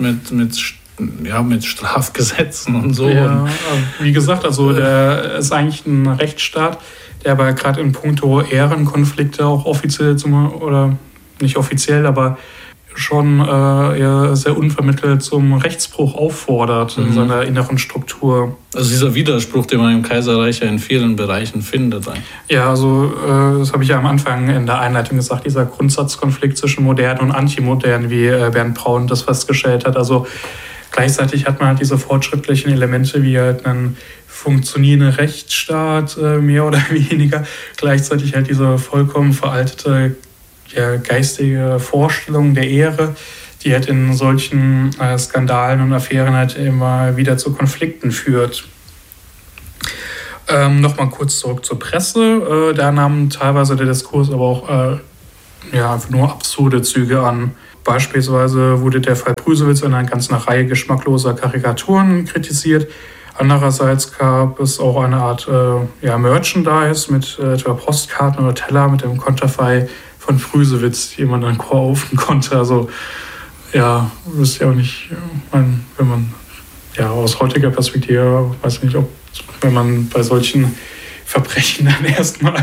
mit Strafgesetzen und so. Ja, wie gesagt, also der ist eigentlich ein Rechtsstaat, der aber gerade in puncto Ehrenkonflikte auch offiziell oder nicht offiziell, aber schon eher sehr unvermittelt zum Rechtsbruch auffordert in seiner inneren Struktur. Also dieser Widerspruch, den man im Kaiserreich ja in vielen Bereichen findet. Eigentlich. Ja, also das habe ich ja am Anfang in der Einleitung gesagt, dieser Grundsatzkonflikt zwischen modern und antimodern, wie Bernd Braun das festgestellt hat. Also gleichzeitig hat man halt diese fortschrittlichen Elemente wie halt einen funktionierenden Rechtsstaat, mehr oder weniger. Gleichzeitig halt diese vollkommen veraltete geistige Vorstellung der Ehre, die halt in solchen Skandalen und Affären halt immer wieder zu Konflikten führt. Nochmal kurz zurück zur Presse. Da nahm teilweise der Diskurs aber auch einfach nur absurde Züge an. Beispielsweise wurde der Fall Prüsewitz in einer ganzen Reihe geschmackloser Karikaturen kritisiert. Andererseits gab es auch eine Art Merchandise mit etwa Postkarten oder Teller mit dem Konterfei von Prüsewitz, die man dann kaufen konnte. Also ja, wüsste ja auch nicht, wenn man aus heutiger Perspektive, weiß nicht, ob wenn man bei solchen Verbrechen dann erstmal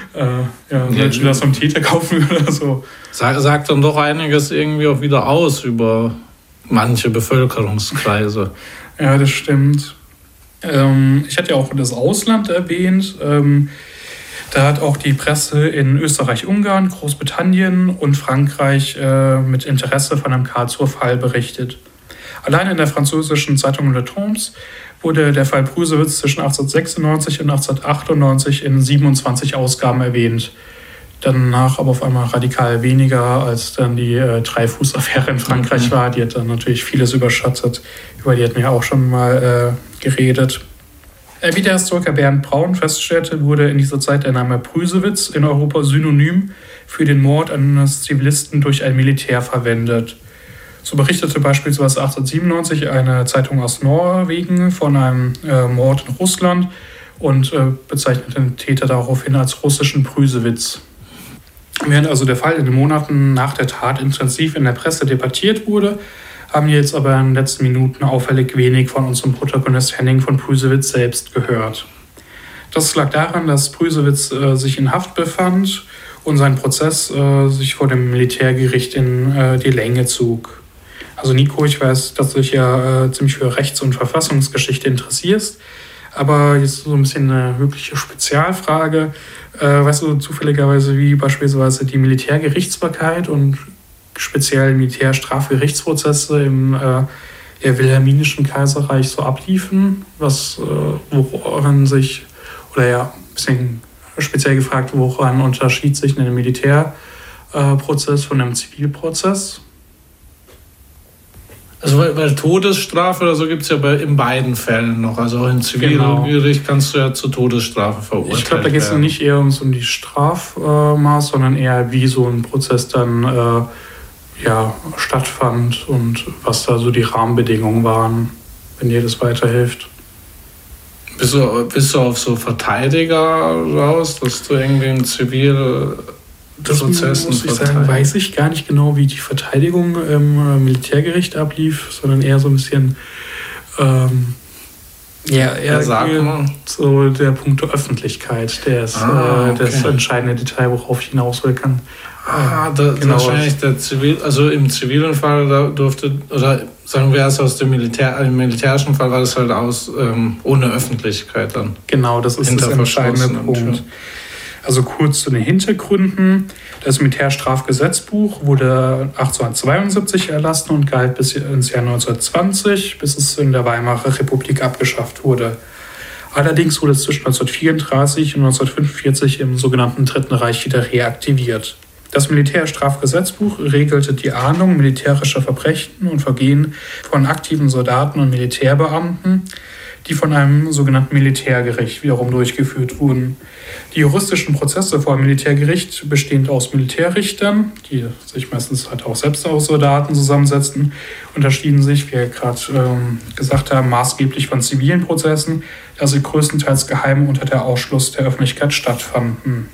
das vom Täter kaufen würde oder so. Sagt dann doch einiges irgendwie auch wieder aus über manche Bevölkerungskreise. Ja, das stimmt. Ich hatte ja auch das Ausland erwähnt. Da hat auch die Presse in Österreich, Ungarn, Großbritannien und Frankreich mit Interesse von einem Karlsruher Fall berichtet. Allein in der französischen Zeitung Le Temps wurde der Fall Prüsewitz zwischen 1896 und 1898 in 27 Ausgaben erwähnt. Danach aber auf einmal radikal weniger, als dann die Dreyfus-Affäre in Frankreich war. Die hat dann natürlich vieles überschattet. Über die hatten wir auch schon mal geredet. Wie der Historiker Bernd Braun feststellte, wurde in dieser Zeit der Name Prüsewitz in Europa synonym für den Mord eines Zivilisten durch ein Militär verwendet. So berichtete beispielsweise 1897 eine Zeitung aus Norwegen von einem Mord in Russland und bezeichnete den Täter daraufhin als russischen Prüsewitz. Während also der Fall in den Monaten nach der Tat intensiv in der Presse debattiert wurde, haben wir jetzt aber in den letzten Minuten auffällig wenig von unserem Protagonist Henning von Prüsewitz selbst gehört. Das lag daran, dass Prüsewitz sich in Haft befand und sein Prozess sich vor dem Militärgericht in die Länge zog. Also Nico, ich weiß, dass du dich ja ziemlich für Rechts- und Verfassungsgeschichte interessierst, aber jetzt so ein bisschen eine wirkliche Spezialfrage. Weißt du zufälligerweise, wie beispielsweise die Militärgerichtsbarkeit und speziell Militärstrafgerichtsprozesse im Wilhelminischen Kaiserreich so abliefen? Woran sich, oder ja, ein bisschen speziell gefragt, woran unterschied sich eine Militäreinheit Prozess von einem Zivilprozess. Also weil Todesstrafe oder so gibt es ja in beiden Fällen noch. Also auch im Zivilgericht kannst du ja zur Todesstrafe verurteilt werden. Ich glaube, da geht es nicht eher um die Strafmaß, sondern eher wie so ein Prozess dann stattfand und was da so die Rahmenbedingungen waren, wenn dir das weiterhilft. Bist du auf so Verteidiger raus, dass du irgendwie im Zivilprozessen muss ich sagen, weiß ich gar nicht genau, wie die Verteidigung im Militärgericht ablief, sondern eher so ein bisschen so der Punkt der Öffentlichkeit, das entscheidende Detail, worauf ich hinaus will kann. Genau. Wahrscheinlich im zivilen Fall da durfte, oder sagen wir erst aus dem im militärischen Fall war das halt ohne Öffentlichkeit dann. Genau, das ist der entscheidende Punkt. Also kurz zu den Hintergründen. Das Militärstrafgesetzbuch wurde 1872 erlassen und galt bis ins Jahr 1920, bis es in der Weimarer Republik abgeschafft wurde. Allerdings wurde es zwischen 1934 und 1945 im sogenannten Dritten Reich wieder reaktiviert. Das Militärstrafgesetzbuch regelte die Ahndung militärischer Verbrechen und Vergehen von aktiven Soldaten und Militärbeamten, die von einem sogenannten Militärgericht wiederum durchgeführt wurden. Die juristischen Prozesse vor dem Militärgericht, bestehend aus Militärrichtern, die sich meistens halt auch selbst aus Soldaten zusammensetzten, unterschieden sich, wie wir gerade gesagt haben, maßgeblich von zivilen Prozessen, da sie größtenteils geheim unter der Ausschluss der Öffentlichkeit stattfanden.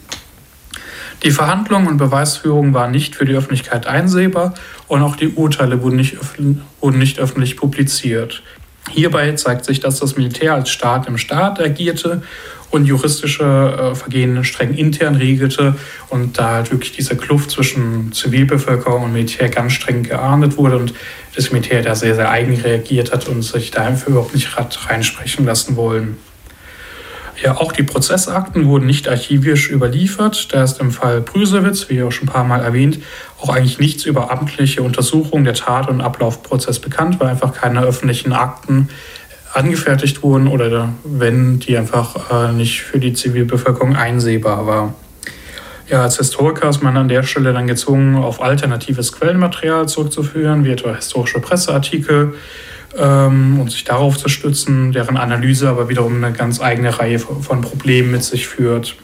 Die Verhandlungen und Beweisführung waren nicht für die Öffentlichkeit einsehbar und auch die Urteile wurden nicht öffentlich publiziert. Hierbei zeigt sich, dass das Militär als Staat im Staat agierte und juristische Vergehen streng intern regelte und da halt wirklich diese Kluft zwischen Zivilbevölkerung und Militär ganz streng geahndet wurde und das Militär da sehr, sehr eigen reagiert hat und sich dafür überhaupt nicht reinsprechen lassen wollen. Ja, auch die Prozessakten wurden nicht archivisch überliefert. Da ist im Fall Brüsewitz, wie auch schon ein paar Mal erwähnt, auch eigentlich nichts über amtliche Untersuchung der Tat- und Ablaufprozess bekannt, weil einfach keine öffentlichen Akten angefertigt wurden oder wenn die einfach nicht für die Zivilbevölkerung einsehbar war. Ja, als Historiker ist man an der Stelle dann gezwungen, auf alternatives Quellenmaterial zurückzuführen, wie etwa historische Presseartikel, und sich darauf zu stützen, deren Analyse aber wiederum eine ganz eigene Reihe von Problemen mit sich führt.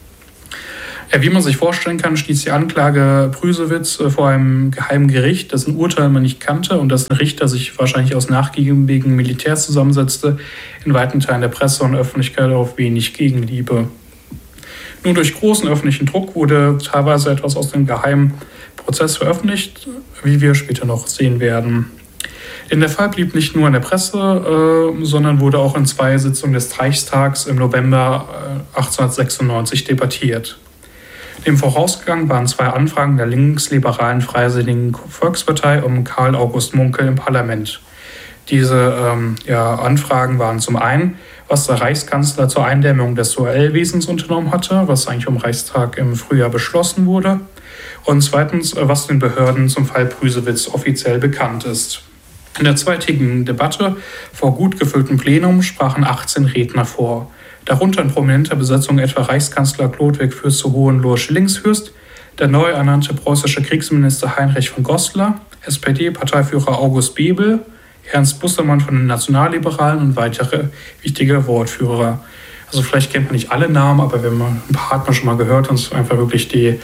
Ja, wie man sich vorstellen kann, stieß die Anklage Brüsewitz vor einem geheimen Gericht, dessen Urteil man nicht kannte und dessen Richter sich wahrscheinlich aus nachgiebigen Militärs zusammensetzte, in weiten Teilen der Presse und Öffentlichkeit auf wenig Gegenliebe. Nur durch großen öffentlichen Druck wurde teilweise etwas aus dem geheimen Prozess veröffentlicht, wie wir später noch sehen werden. Denn der Fall blieb nicht nur in der Presse, sondern wurde auch in 2 Sitzungen des Reichstags im November 1896 debattiert. Dem vorausgegangen waren 2 Anfragen der linksliberalen Freisinnigen Volkspartei um Karl August Munkel im Parlament. Diese Anfragen waren zum einen, was der Reichskanzler zur Eindämmung des Duellwesens unternommen hatte, was eigentlich am Reichstag im Frühjahr beschlossen wurde, und zweitens, was den Behörden zum Fall Brüsewitz offiziell bekannt ist. In der zweitägigen Debatte vor gut gefülltem Plenum sprachen 18 Redner vor. Darunter in prominenter Besetzung etwa Reichskanzler Chlodwig Fürst zu Hohenlohe-Schillingsfürst, der neu ernannte preußische Kriegsminister Heinrich von Goslar, SPD-Parteiführer August Bebel, Ernst Bussermann von den Nationalliberalen und weitere wichtige Wortführer. Also vielleicht kennt man nicht alle Namen, aber wenn man ein paar hat man schon mal gehört und es ist einfach wirklich die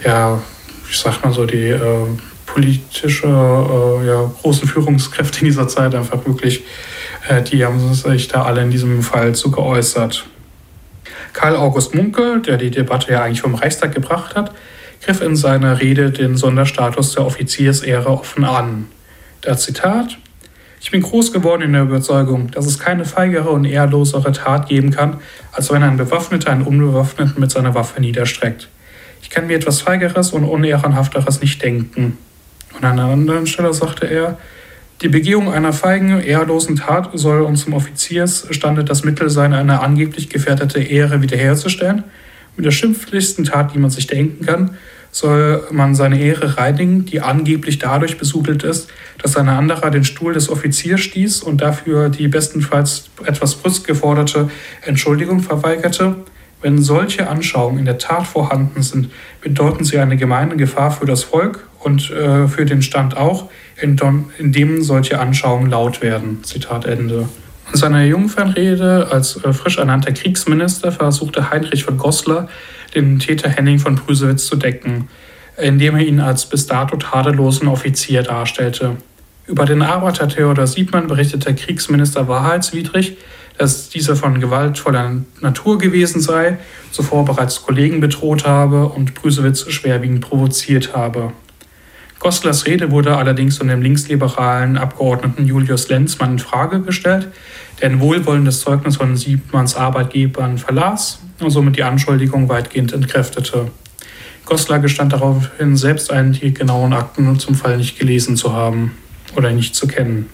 politische großen Führungskräfte in dieser Zeit einfach wirklich, die haben sich da alle in diesem Fall zu geäußert. Karl August Munkel, der die Debatte ja eigentlich vom Reichstag gebracht hat, griff in seiner Rede den Sonderstatus der Offiziersehre offen an. Der Zitat: Ich bin groß geworden in der Überzeugung, dass es keine feigere und ehrlosere Tat geben kann, als wenn ein Bewaffneter einen Unbewaffneten mit seiner Waffe niederstreckt. Ich kann mir etwas Feigeres und Unehrenhafteres nicht denken. Und an einer anderen Stelle sagte er, die Begehung einer feigen, ehrlosen Tat soll uns zum Offiziersstande das Mittel sein, eine angeblich gefährdete Ehre wiederherzustellen. Mit der schimpflichsten Tat, die man sich denken kann, soll man seine Ehre reinigen, die angeblich dadurch besudelt ist, dass ein anderer den Stuhl des Offiziers stieß und dafür die bestenfalls etwas brüsk geforderte Entschuldigung verweigerte, Wenn solche Anschauungen in der Tat vorhanden sind, bedeuten sie eine gemeine Gefahr für das Volk und für den Stand auch, indem solche Anschauungen laut werden. Zitat Ende. In seiner Jungfernrede als frisch ernannter Kriegsminister versuchte Heinrich von Goslar, den Täter Henning von Prüsewitz zu decken, indem er ihn als bis dato tadellosen Offizier darstellte. Über den Arbeiter Theodor Siebmann berichtet der Kriegsminister wahrheitswidrig, dass dieser von gewaltvoller Natur gewesen sei, zuvor bereits Kollegen bedroht habe und Prüsewitz schwerwiegend provoziert habe. Goslars Rede wurde allerdings von dem linksliberalen Abgeordneten Julius Lenzmann in Frage gestellt, der ein wohlwollendes Zeugnis von Siebmanns Arbeitgebern verlas und somit die Anschuldigung weitgehend entkräftete. Goslar gestand daraufhin selbst ein, die genauen Akten zum Fall nicht gelesen zu haben oder nicht zu kennen.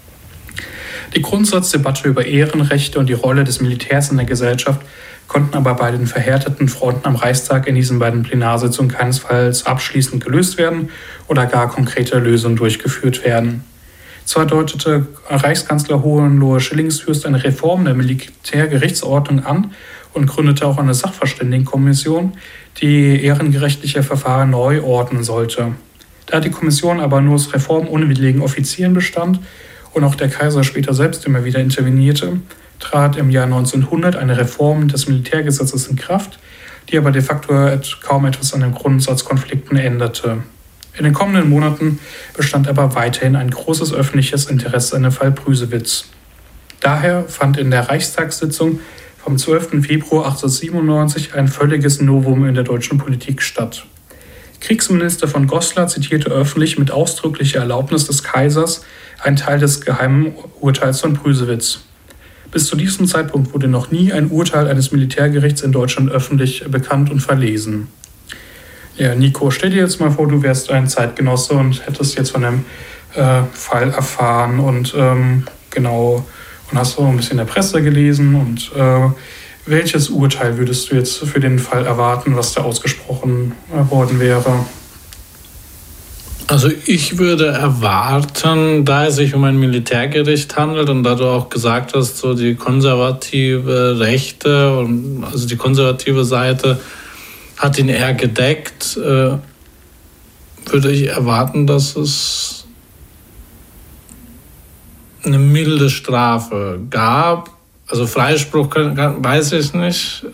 Die Grundsatzdebatte über Ehrenrechte und die Rolle des Militärs in der Gesellschaft konnten aber bei den verhärteten Fronten am Reichstag in diesen beiden Plenarsitzungen keinesfalls abschließend gelöst werden oder gar konkrete Lösungen durchgeführt werden. Zwar deutete Reichskanzler Hohenlohe-Schillingsfürst eine Reform der Militärgerichtsordnung an und gründete auch eine Sachverständigenkommission, die ehrengerechtliche Verfahren neu ordnen sollte. Da die Kommission aber nur aus reformunwilligen Offizieren bestand und auch der Kaiser später selbst immer wieder intervenierte, trat im Jahr 1900 eine Reform des Militärgesetzes in Kraft, die aber de facto kaum etwas an den Grundsatzkonflikten änderte. In den kommenden Monaten bestand aber weiterhin ein großes öffentliches Interesse an dem Fall Prüsewitz. Daher fand in der Reichstagssitzung vom 12. Februar 1897 ein völliges Novum in der deutschen Politik statt. Kriegsminister von Goslar zitierte öffentlich mit ausdrücklicher Erlaubnis des Kaisers einen Teil des geheimen Urteils von Prüsewitz. Bis zu diesem Zeitpunkt wurde noch nie ein Urteil eines Militärgerichts in Deutschland öffentlich bekannt und verlesen. Ja, Nico, stell dir jetzt mal vor, du wärst ein Zeitgenosse und hättest jetzt von dem Fall erfahren und hast so ein bisschen in der Presse gelesen und welches Urteil würdest du jetzt für den Fall erwarten, was da ausgesprochen worden wäre? Also ich würde erwarten, da es sich um ein Militärgericht handelt und da du auch gesagt hast, so die konservative Rechte und also die konservative Seite hat ihn eher gedeckt, würde ich erwarten, dass es eine milde Strafe gab. Also Freispruch weiß ich nicht.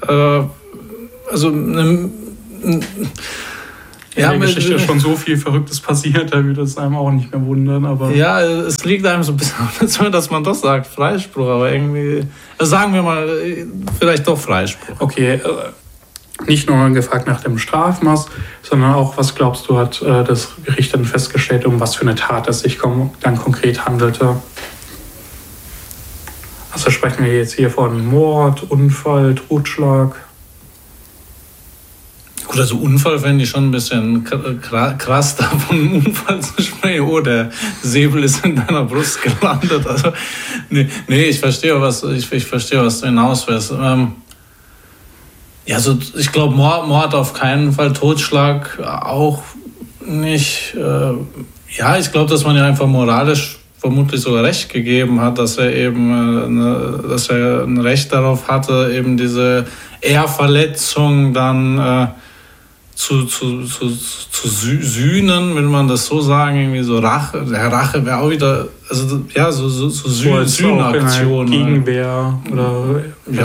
Ja, in der Geschichte ist schon so viel Verrücktes passiert, da würde es einem auch nicht mehr wundern. Aber ja, es liegt einem so ein bisschen, dass man das sagt, Freispruch, aber irgendwie, also sagen wir mal, vielleicht doch Freispruch. Okay, nicht nur gefragt nach dem Strafmaß, sondern auch, was glaubst du, hat das Gericht dann festgestellt, um was für eine Tat es sich dann konkret handelte? Also sprechen wir jetzt hier von Mord, Unfall, Totschlag? Gut, also Unfall fände ich schon ein bisschen krass, da von einem Unfall zu sprechen. Oh, der Säbel ist in deiner Brust gelandet. Also, nee, ich verstehe, was du hinaus willst. Also ich glaube, Mord auf keinen Fall, Totschlag auch nicht. Ich glaube, dass man ja einfach moralisch vermutlich sogar Recht gegeben hat, dass er eben dass er ein Recht darauf hatte, eben diese Ehrverletzung dann zu sühnen, will man das so sagen, irgendwie so Rache. Der Rache wäre auch wieder, also ja, so Sühnaktion. Gegenwehr oder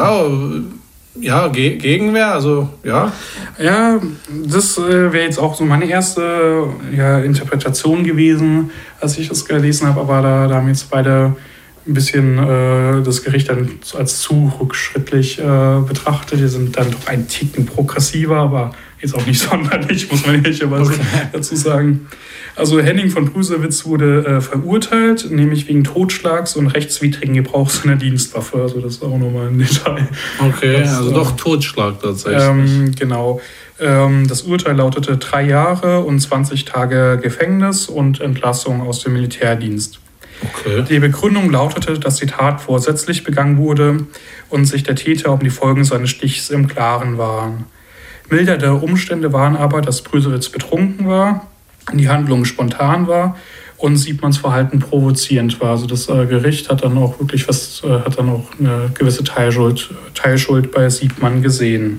Gegenwehr, also ja. Ja, das wäre jetzt auch so meine erste Interpretation gewesen, als ich das gelesen habe, aber da haben jetzt beide ein bisschen das Gericht dann als zu rückschrittlich betrachtet. Die sind dann doch ein Ticken progressiver, aber jetzt auch nicht sonderlich, muss man ehrlicherweise dazu sagen. Also Henning von Prüsewitz wurde verurteilt, nämlich wegen Totschlags und rechtswidrigen Gebrauchs seiner Dienstwaffe. Also das ist auch nochmal ein Detail. Okay, also doch Totschlag tatsächlich. Genau. Das Urteil lautete 3 Jahre und 20 Tage Gefängnis und Entlassung aus dem Militärdienst. Okay. Die Begründung lautete, dass die Tat vorsätzlich begangen wurde und sich der Täter um die Folgen seines Stichs im Klaren waren. Mildernde Umstände waren aber, dass Prüsewitz betrunken war, die Handlung spontan war und Siebmanns Verhalten provozierend war. Also das Gericht hat dann auch wirklich eine gewisse Teilschuld bei Siebmann gesehen.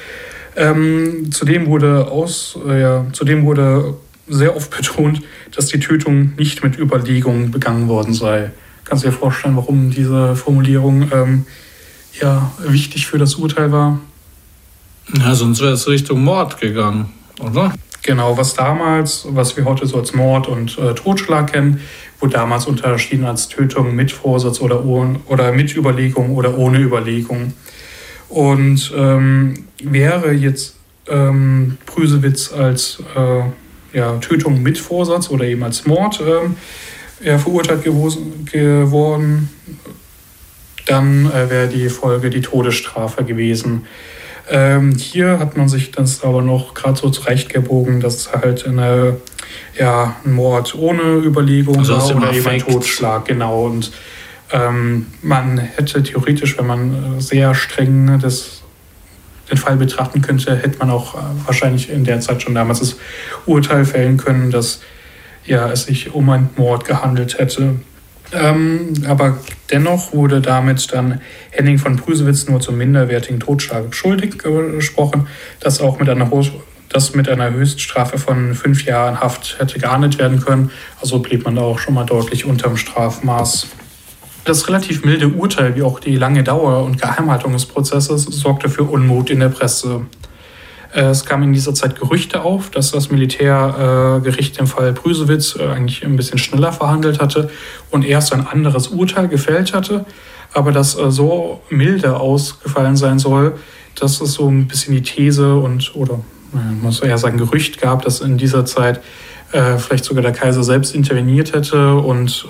Zudem wurde sehr oft betont, dass die Tötung nicht mit Überlegung begangen worden sei. Kannst du dir vorstellen, warum diese Formulierung wichtig für das Urteil war? Ja, sonst wäre es Richtung Mord gegangen, oder? Genau, was wir heute so als Mord und Totschlag kennen, wurde damals unterschieden als Tötung mit Vorsatz oder mit Überlegung oder ohne Überlegung. Und wäre jetzt Prüsewitz als Tötung mit Vorsatz oder eben als Mord verurteilt geworden, dann wäre die Folge die Todesstrafe gewesen. Hier hat man sich das aber noch gerade so zurechtgebogen, dass es halt ein Mord ohne Überlegung war oder eben ein Totschlag, genau. Und man hätte theoretisch, wenn man sehr streng den Fall betrachten könnte, hätte man auch wahrscheinlich in der Zeit schon damals das Urteil fällen können, dass es sich um einen Mord gehandelt hätte. Aber dennoch wurde damit dann Henning von Prüsewitz nur zum minderwertigen Totschlag schuldig gesprochen, das mit einer Höchststrafe von 5 Jahren Haft hätte geahndet werden können. Also blieb man da auch schon mal deutlich unterm Strafmaß. Das relativ milde Urteil, wie auch die lange Dauer und Geheimhaltung des Prozesses, sorgte für Unmut in der Presse. Es kamen in dieser Zeit Gerüchte auf, dass das Militärgericht im Fall Prüsewitz eigentlich ein bisschen schneller verhandelt hatte und erst ein anderes Urteil gefällt hatte, aber das so milde ausgefallen sein soll, dass es so ein bisschen die These oder man muss eher sagen Gerücht gab, dass in dieser Zeit vielleicht sogar der Kaiser selbst interveniert hätte und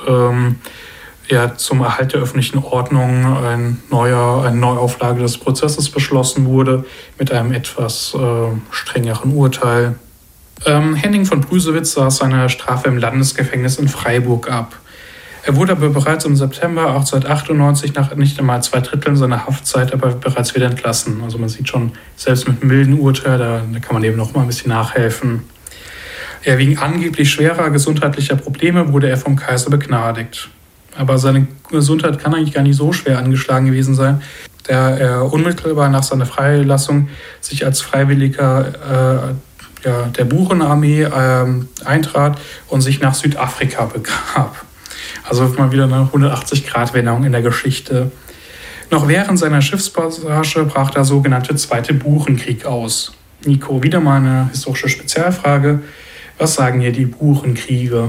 zum Erhalt der öffentlichen Ordnung eine Neuauflage des Prozesses beschlossen wurde mit einem etwas strengeren Urteil. Henning von Prüsewitz saß seine Strafe im Landesgefängnis in Freiburg ab. Er wurde aber bereits im September 1898 nach nicht einmal 2/3 seiner Haftzeit aber bereits wieder entlassen. Also man sieht schon, selbst mit einem milden Urteil, da kann man eben noch mal ein bisschen nachhelfen. Wegen angeblich schwerer gesundheitlicher Probleme wurde er vom Kaiser begnadigt. Aber seine Gesundheit kann eigentlich gar nicht so schwer angeschlagen gewesen sein, da er unmittelbar nach seiner Freilassung sich als Freiwilliger der Burenarmee eintrat und sich nach Südafrika begab. Also mal wieder eine 180-Grad-Wendung in der Geschichte. Noch während seiner Schiffspassage brach der sogenannte Zweite Burenkrieg aus. Nico, wieder mal eine historische Spezialfrage. Was sagen hier die Burenkriege?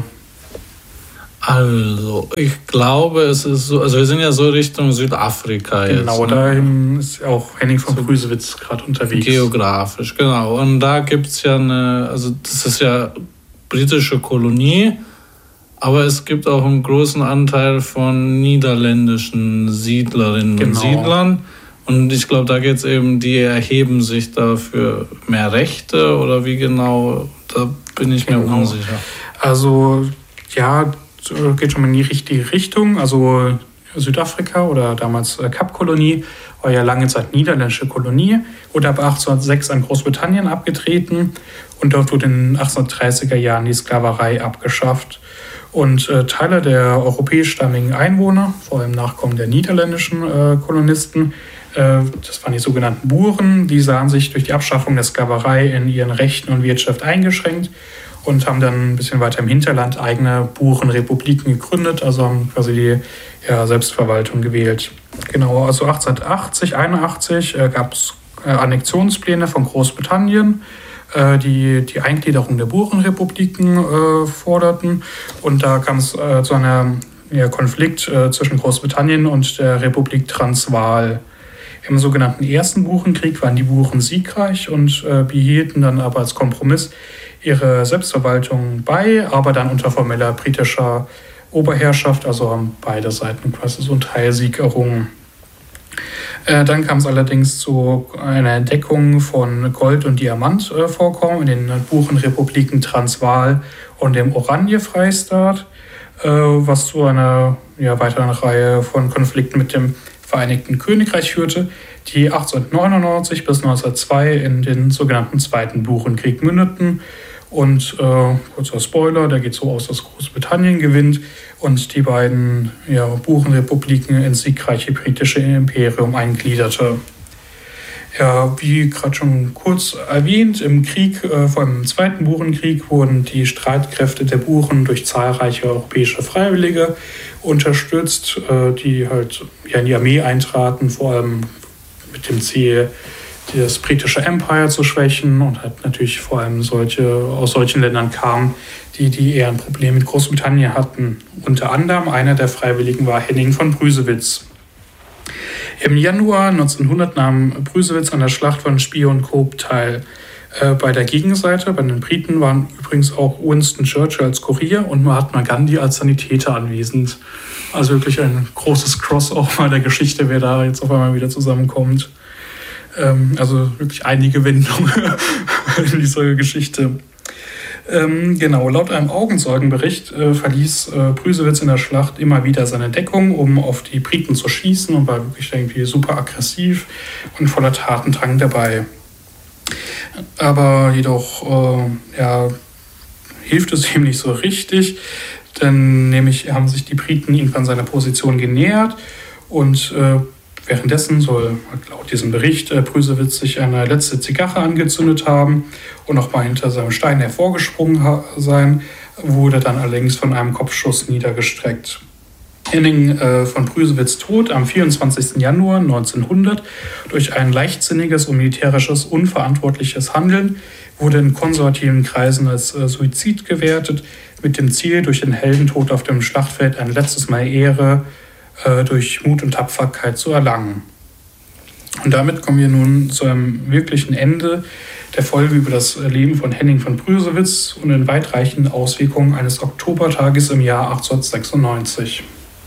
Also, ich glaube, es ist so, also wir sind ja so Richtung Südafrika jetzt. Genau, dahin ist auch Henning von Prüsewitz gerade unterwegs. Geografisch, genau. Und da gibt es ja das ist ja britische Kolonie, aber es gibt auch einen großen Anteil von niederländischen Siedlerinnen und Siedlern. Und ich glaube, da geht es eben, die erheben sich dafür mehr Rechte oder wie genau, da bin ich mir unsicher. Also, geht schon mal in die richtige Richtung. Also Südafrika oder damals Kapkolonie war ja lange Zeit niederländische Kolonie, wurde ab 1806 an Großbritannien abgetreten und dort wurde in den 1830er Jahren die Sklaverei abgeschafft. Und Teile der europäischstammigen Einwohner, vor allem Nachkommen der niederländischen Kolonisten, das waren die sogenannten Buren, die sahen sich durch die Abschaffung der Sklaverei in ihren Rechten und Wirtschaft eingeschränkt und haben dann ein bisschen weiter im Hinterland eigene Burenrepubliken gegründet, also haben quasi die Selbstverwaltung gewählt. Genau, also 1881 gab es Annexionspläne von Großbritannien, die Eingliederung der Burenrepubliken forderten. Und da kam es zu einem Konflikt zwischen Großbritannien und der Republik Transvaal. Im sogenannten Ersten Burenkrieg waren die Buren siegreich und behielten dann aber als Kompromiss ihre Selbstverwaltung bei, aber dann unter formeller britischer Oberherrschaft, also haben beide Seiten quasi so einen Teilsieg errungen. Dann kam es allerdings zu einer Entdeckung von Gold- und Diamantvorkommen in den Burenrepubliken Transvaal und dem Oranje-Freistaat, was zu einer weiteren Reihe von Konflikten mit dem Vereinigten Königreich führte, die 1899 bis 1902 in den sogenannten Zweiten Burenkrieg mündeten Und kurzer Spoiler, der geht so aus, dass Großbritannien gewinnt und die beiden Burenrepubliken ins siegreiche britische Imperium eingliederte. Ja, wie gerade schon kurz erwähnt, im Krieg, vor allem im Zweiten Burenkrieg, wurden die Streitkräfte der Buren durch zahlreiche europäische Freiwillige unterstützt, die halt in die Armee eintraten, vor allem mit dem Ziel, das britische Empire zu schwächen, und halt natürlich vor allem aus solchen Ländern kamen, die eher ein Problem mit Großbritannien hatten. Unter anderem einer der Freiwilligen war Henning von Brüsewitz. Im Januar 1900 nahm Brüsewitz an der Schlacht von Spear und Cope teil. Bei der Gegenseite, bei den Briten, waren übrigens auch Winston Churchill als Kurier und Mahatma Gandhi als Sanitäter anwesend. Also wirklich ein großes Crossover der Geschichte, wer da jetzt auf einmal wieder zusammenkommt. Also wirklich einige Wendungen in dieser Geschichte. Laut einem Augenzeugenbericht verließ Brüsewitz in der Schlacht immer wieder seine Deckung, um auf die Briten zu schießen, und war wirklich irgendwie super aggressiv und voller Tatendrang dabei. Aber jedoch hilft es ihm nicht so richtig, denn nämlich haben sich die Briten ihm von seiner Position genähert, und währenddessen soll laut diesem Bericht Brüsewitz sich eine letzte Zigarre angezündet haben und nochmal hinter seinem Stein hervorgesprungen sein, wurde dann allerdings von einem Kopfschuss niedergestreckt. Henning von Brüsewitz Tod am 24. Januar 1900 durch ein leichtsinniges und militärisches unverantwortliches Handeln wurde in konservativen Kreisen als Suizid gewertet, mit dem Ziel, durch den Heldentod auf dem Schlachtfeld ein letztes Mal Ehre durch Mut und Tapferkeit zu erlangen. Und damit kommen wir nun zu einem wirklichen Ende der Folge über das Leben von Henning von Brüsewitz und den weitreichenden Auswirkungen eines Oktobertages im Jahr 1896.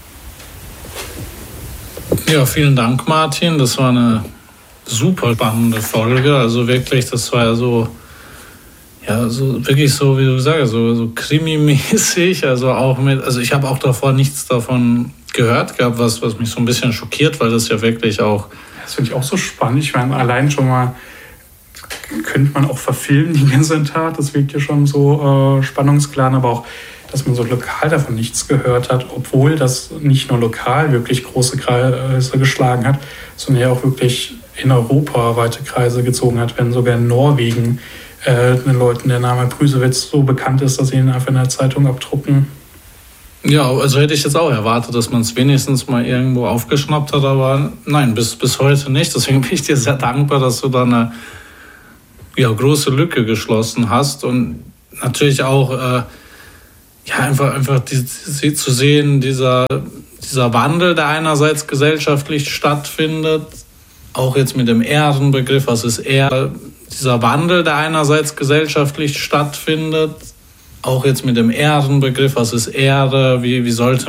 Ja, vielen Dank, Martin. Das war eine super spannende Folge. Also wirklich, das war so wirklich so, wie du sagst, so krimimäßig. Also ich habe auch davor nichts davon gehört gehabt, was mich so ein bisschen schockiert, weil das ja wirklich auch... Das finde ich auch so spannend. Ich meine, allein schon mal könnte man auch verfilmen, die ganze Tat. Das wirkt ja schon so spannungsgeladen, aber auch, dass man so lokal davon nichts gehört hat, obwohl das nicht nur lokal wirklich große Kreise geschlagen hat, sondern ja auch wirklich in Europa weite Kreise gezogen hat, wenn sogar in Norwegen den Leuten der Name Brüsewitz so bekannt ist, dass sie ihn einfach in der Zeitung abdrucken. Ja, also hätte ich jetzt auch erwartet, dass man es wenigstens mal irgendwo aufgeschnappt hat, aber nein, bis heute nicht. Deswegen bin ich dir sehr dankbar, dass du da eine große Lücke geschlossen hast, und natürlich auch einfach zu sehen, dieser Wandel, der einerseits gesellschaftlich stattfindet, auch jetzt mit dem Ehrenbegriff, was ist Ehre, dieser Wandel, der einerseits gesellschaftlich stattfindet, auch jetzt mit dem Ehrenbegriff, was ist Ehre, wie sollte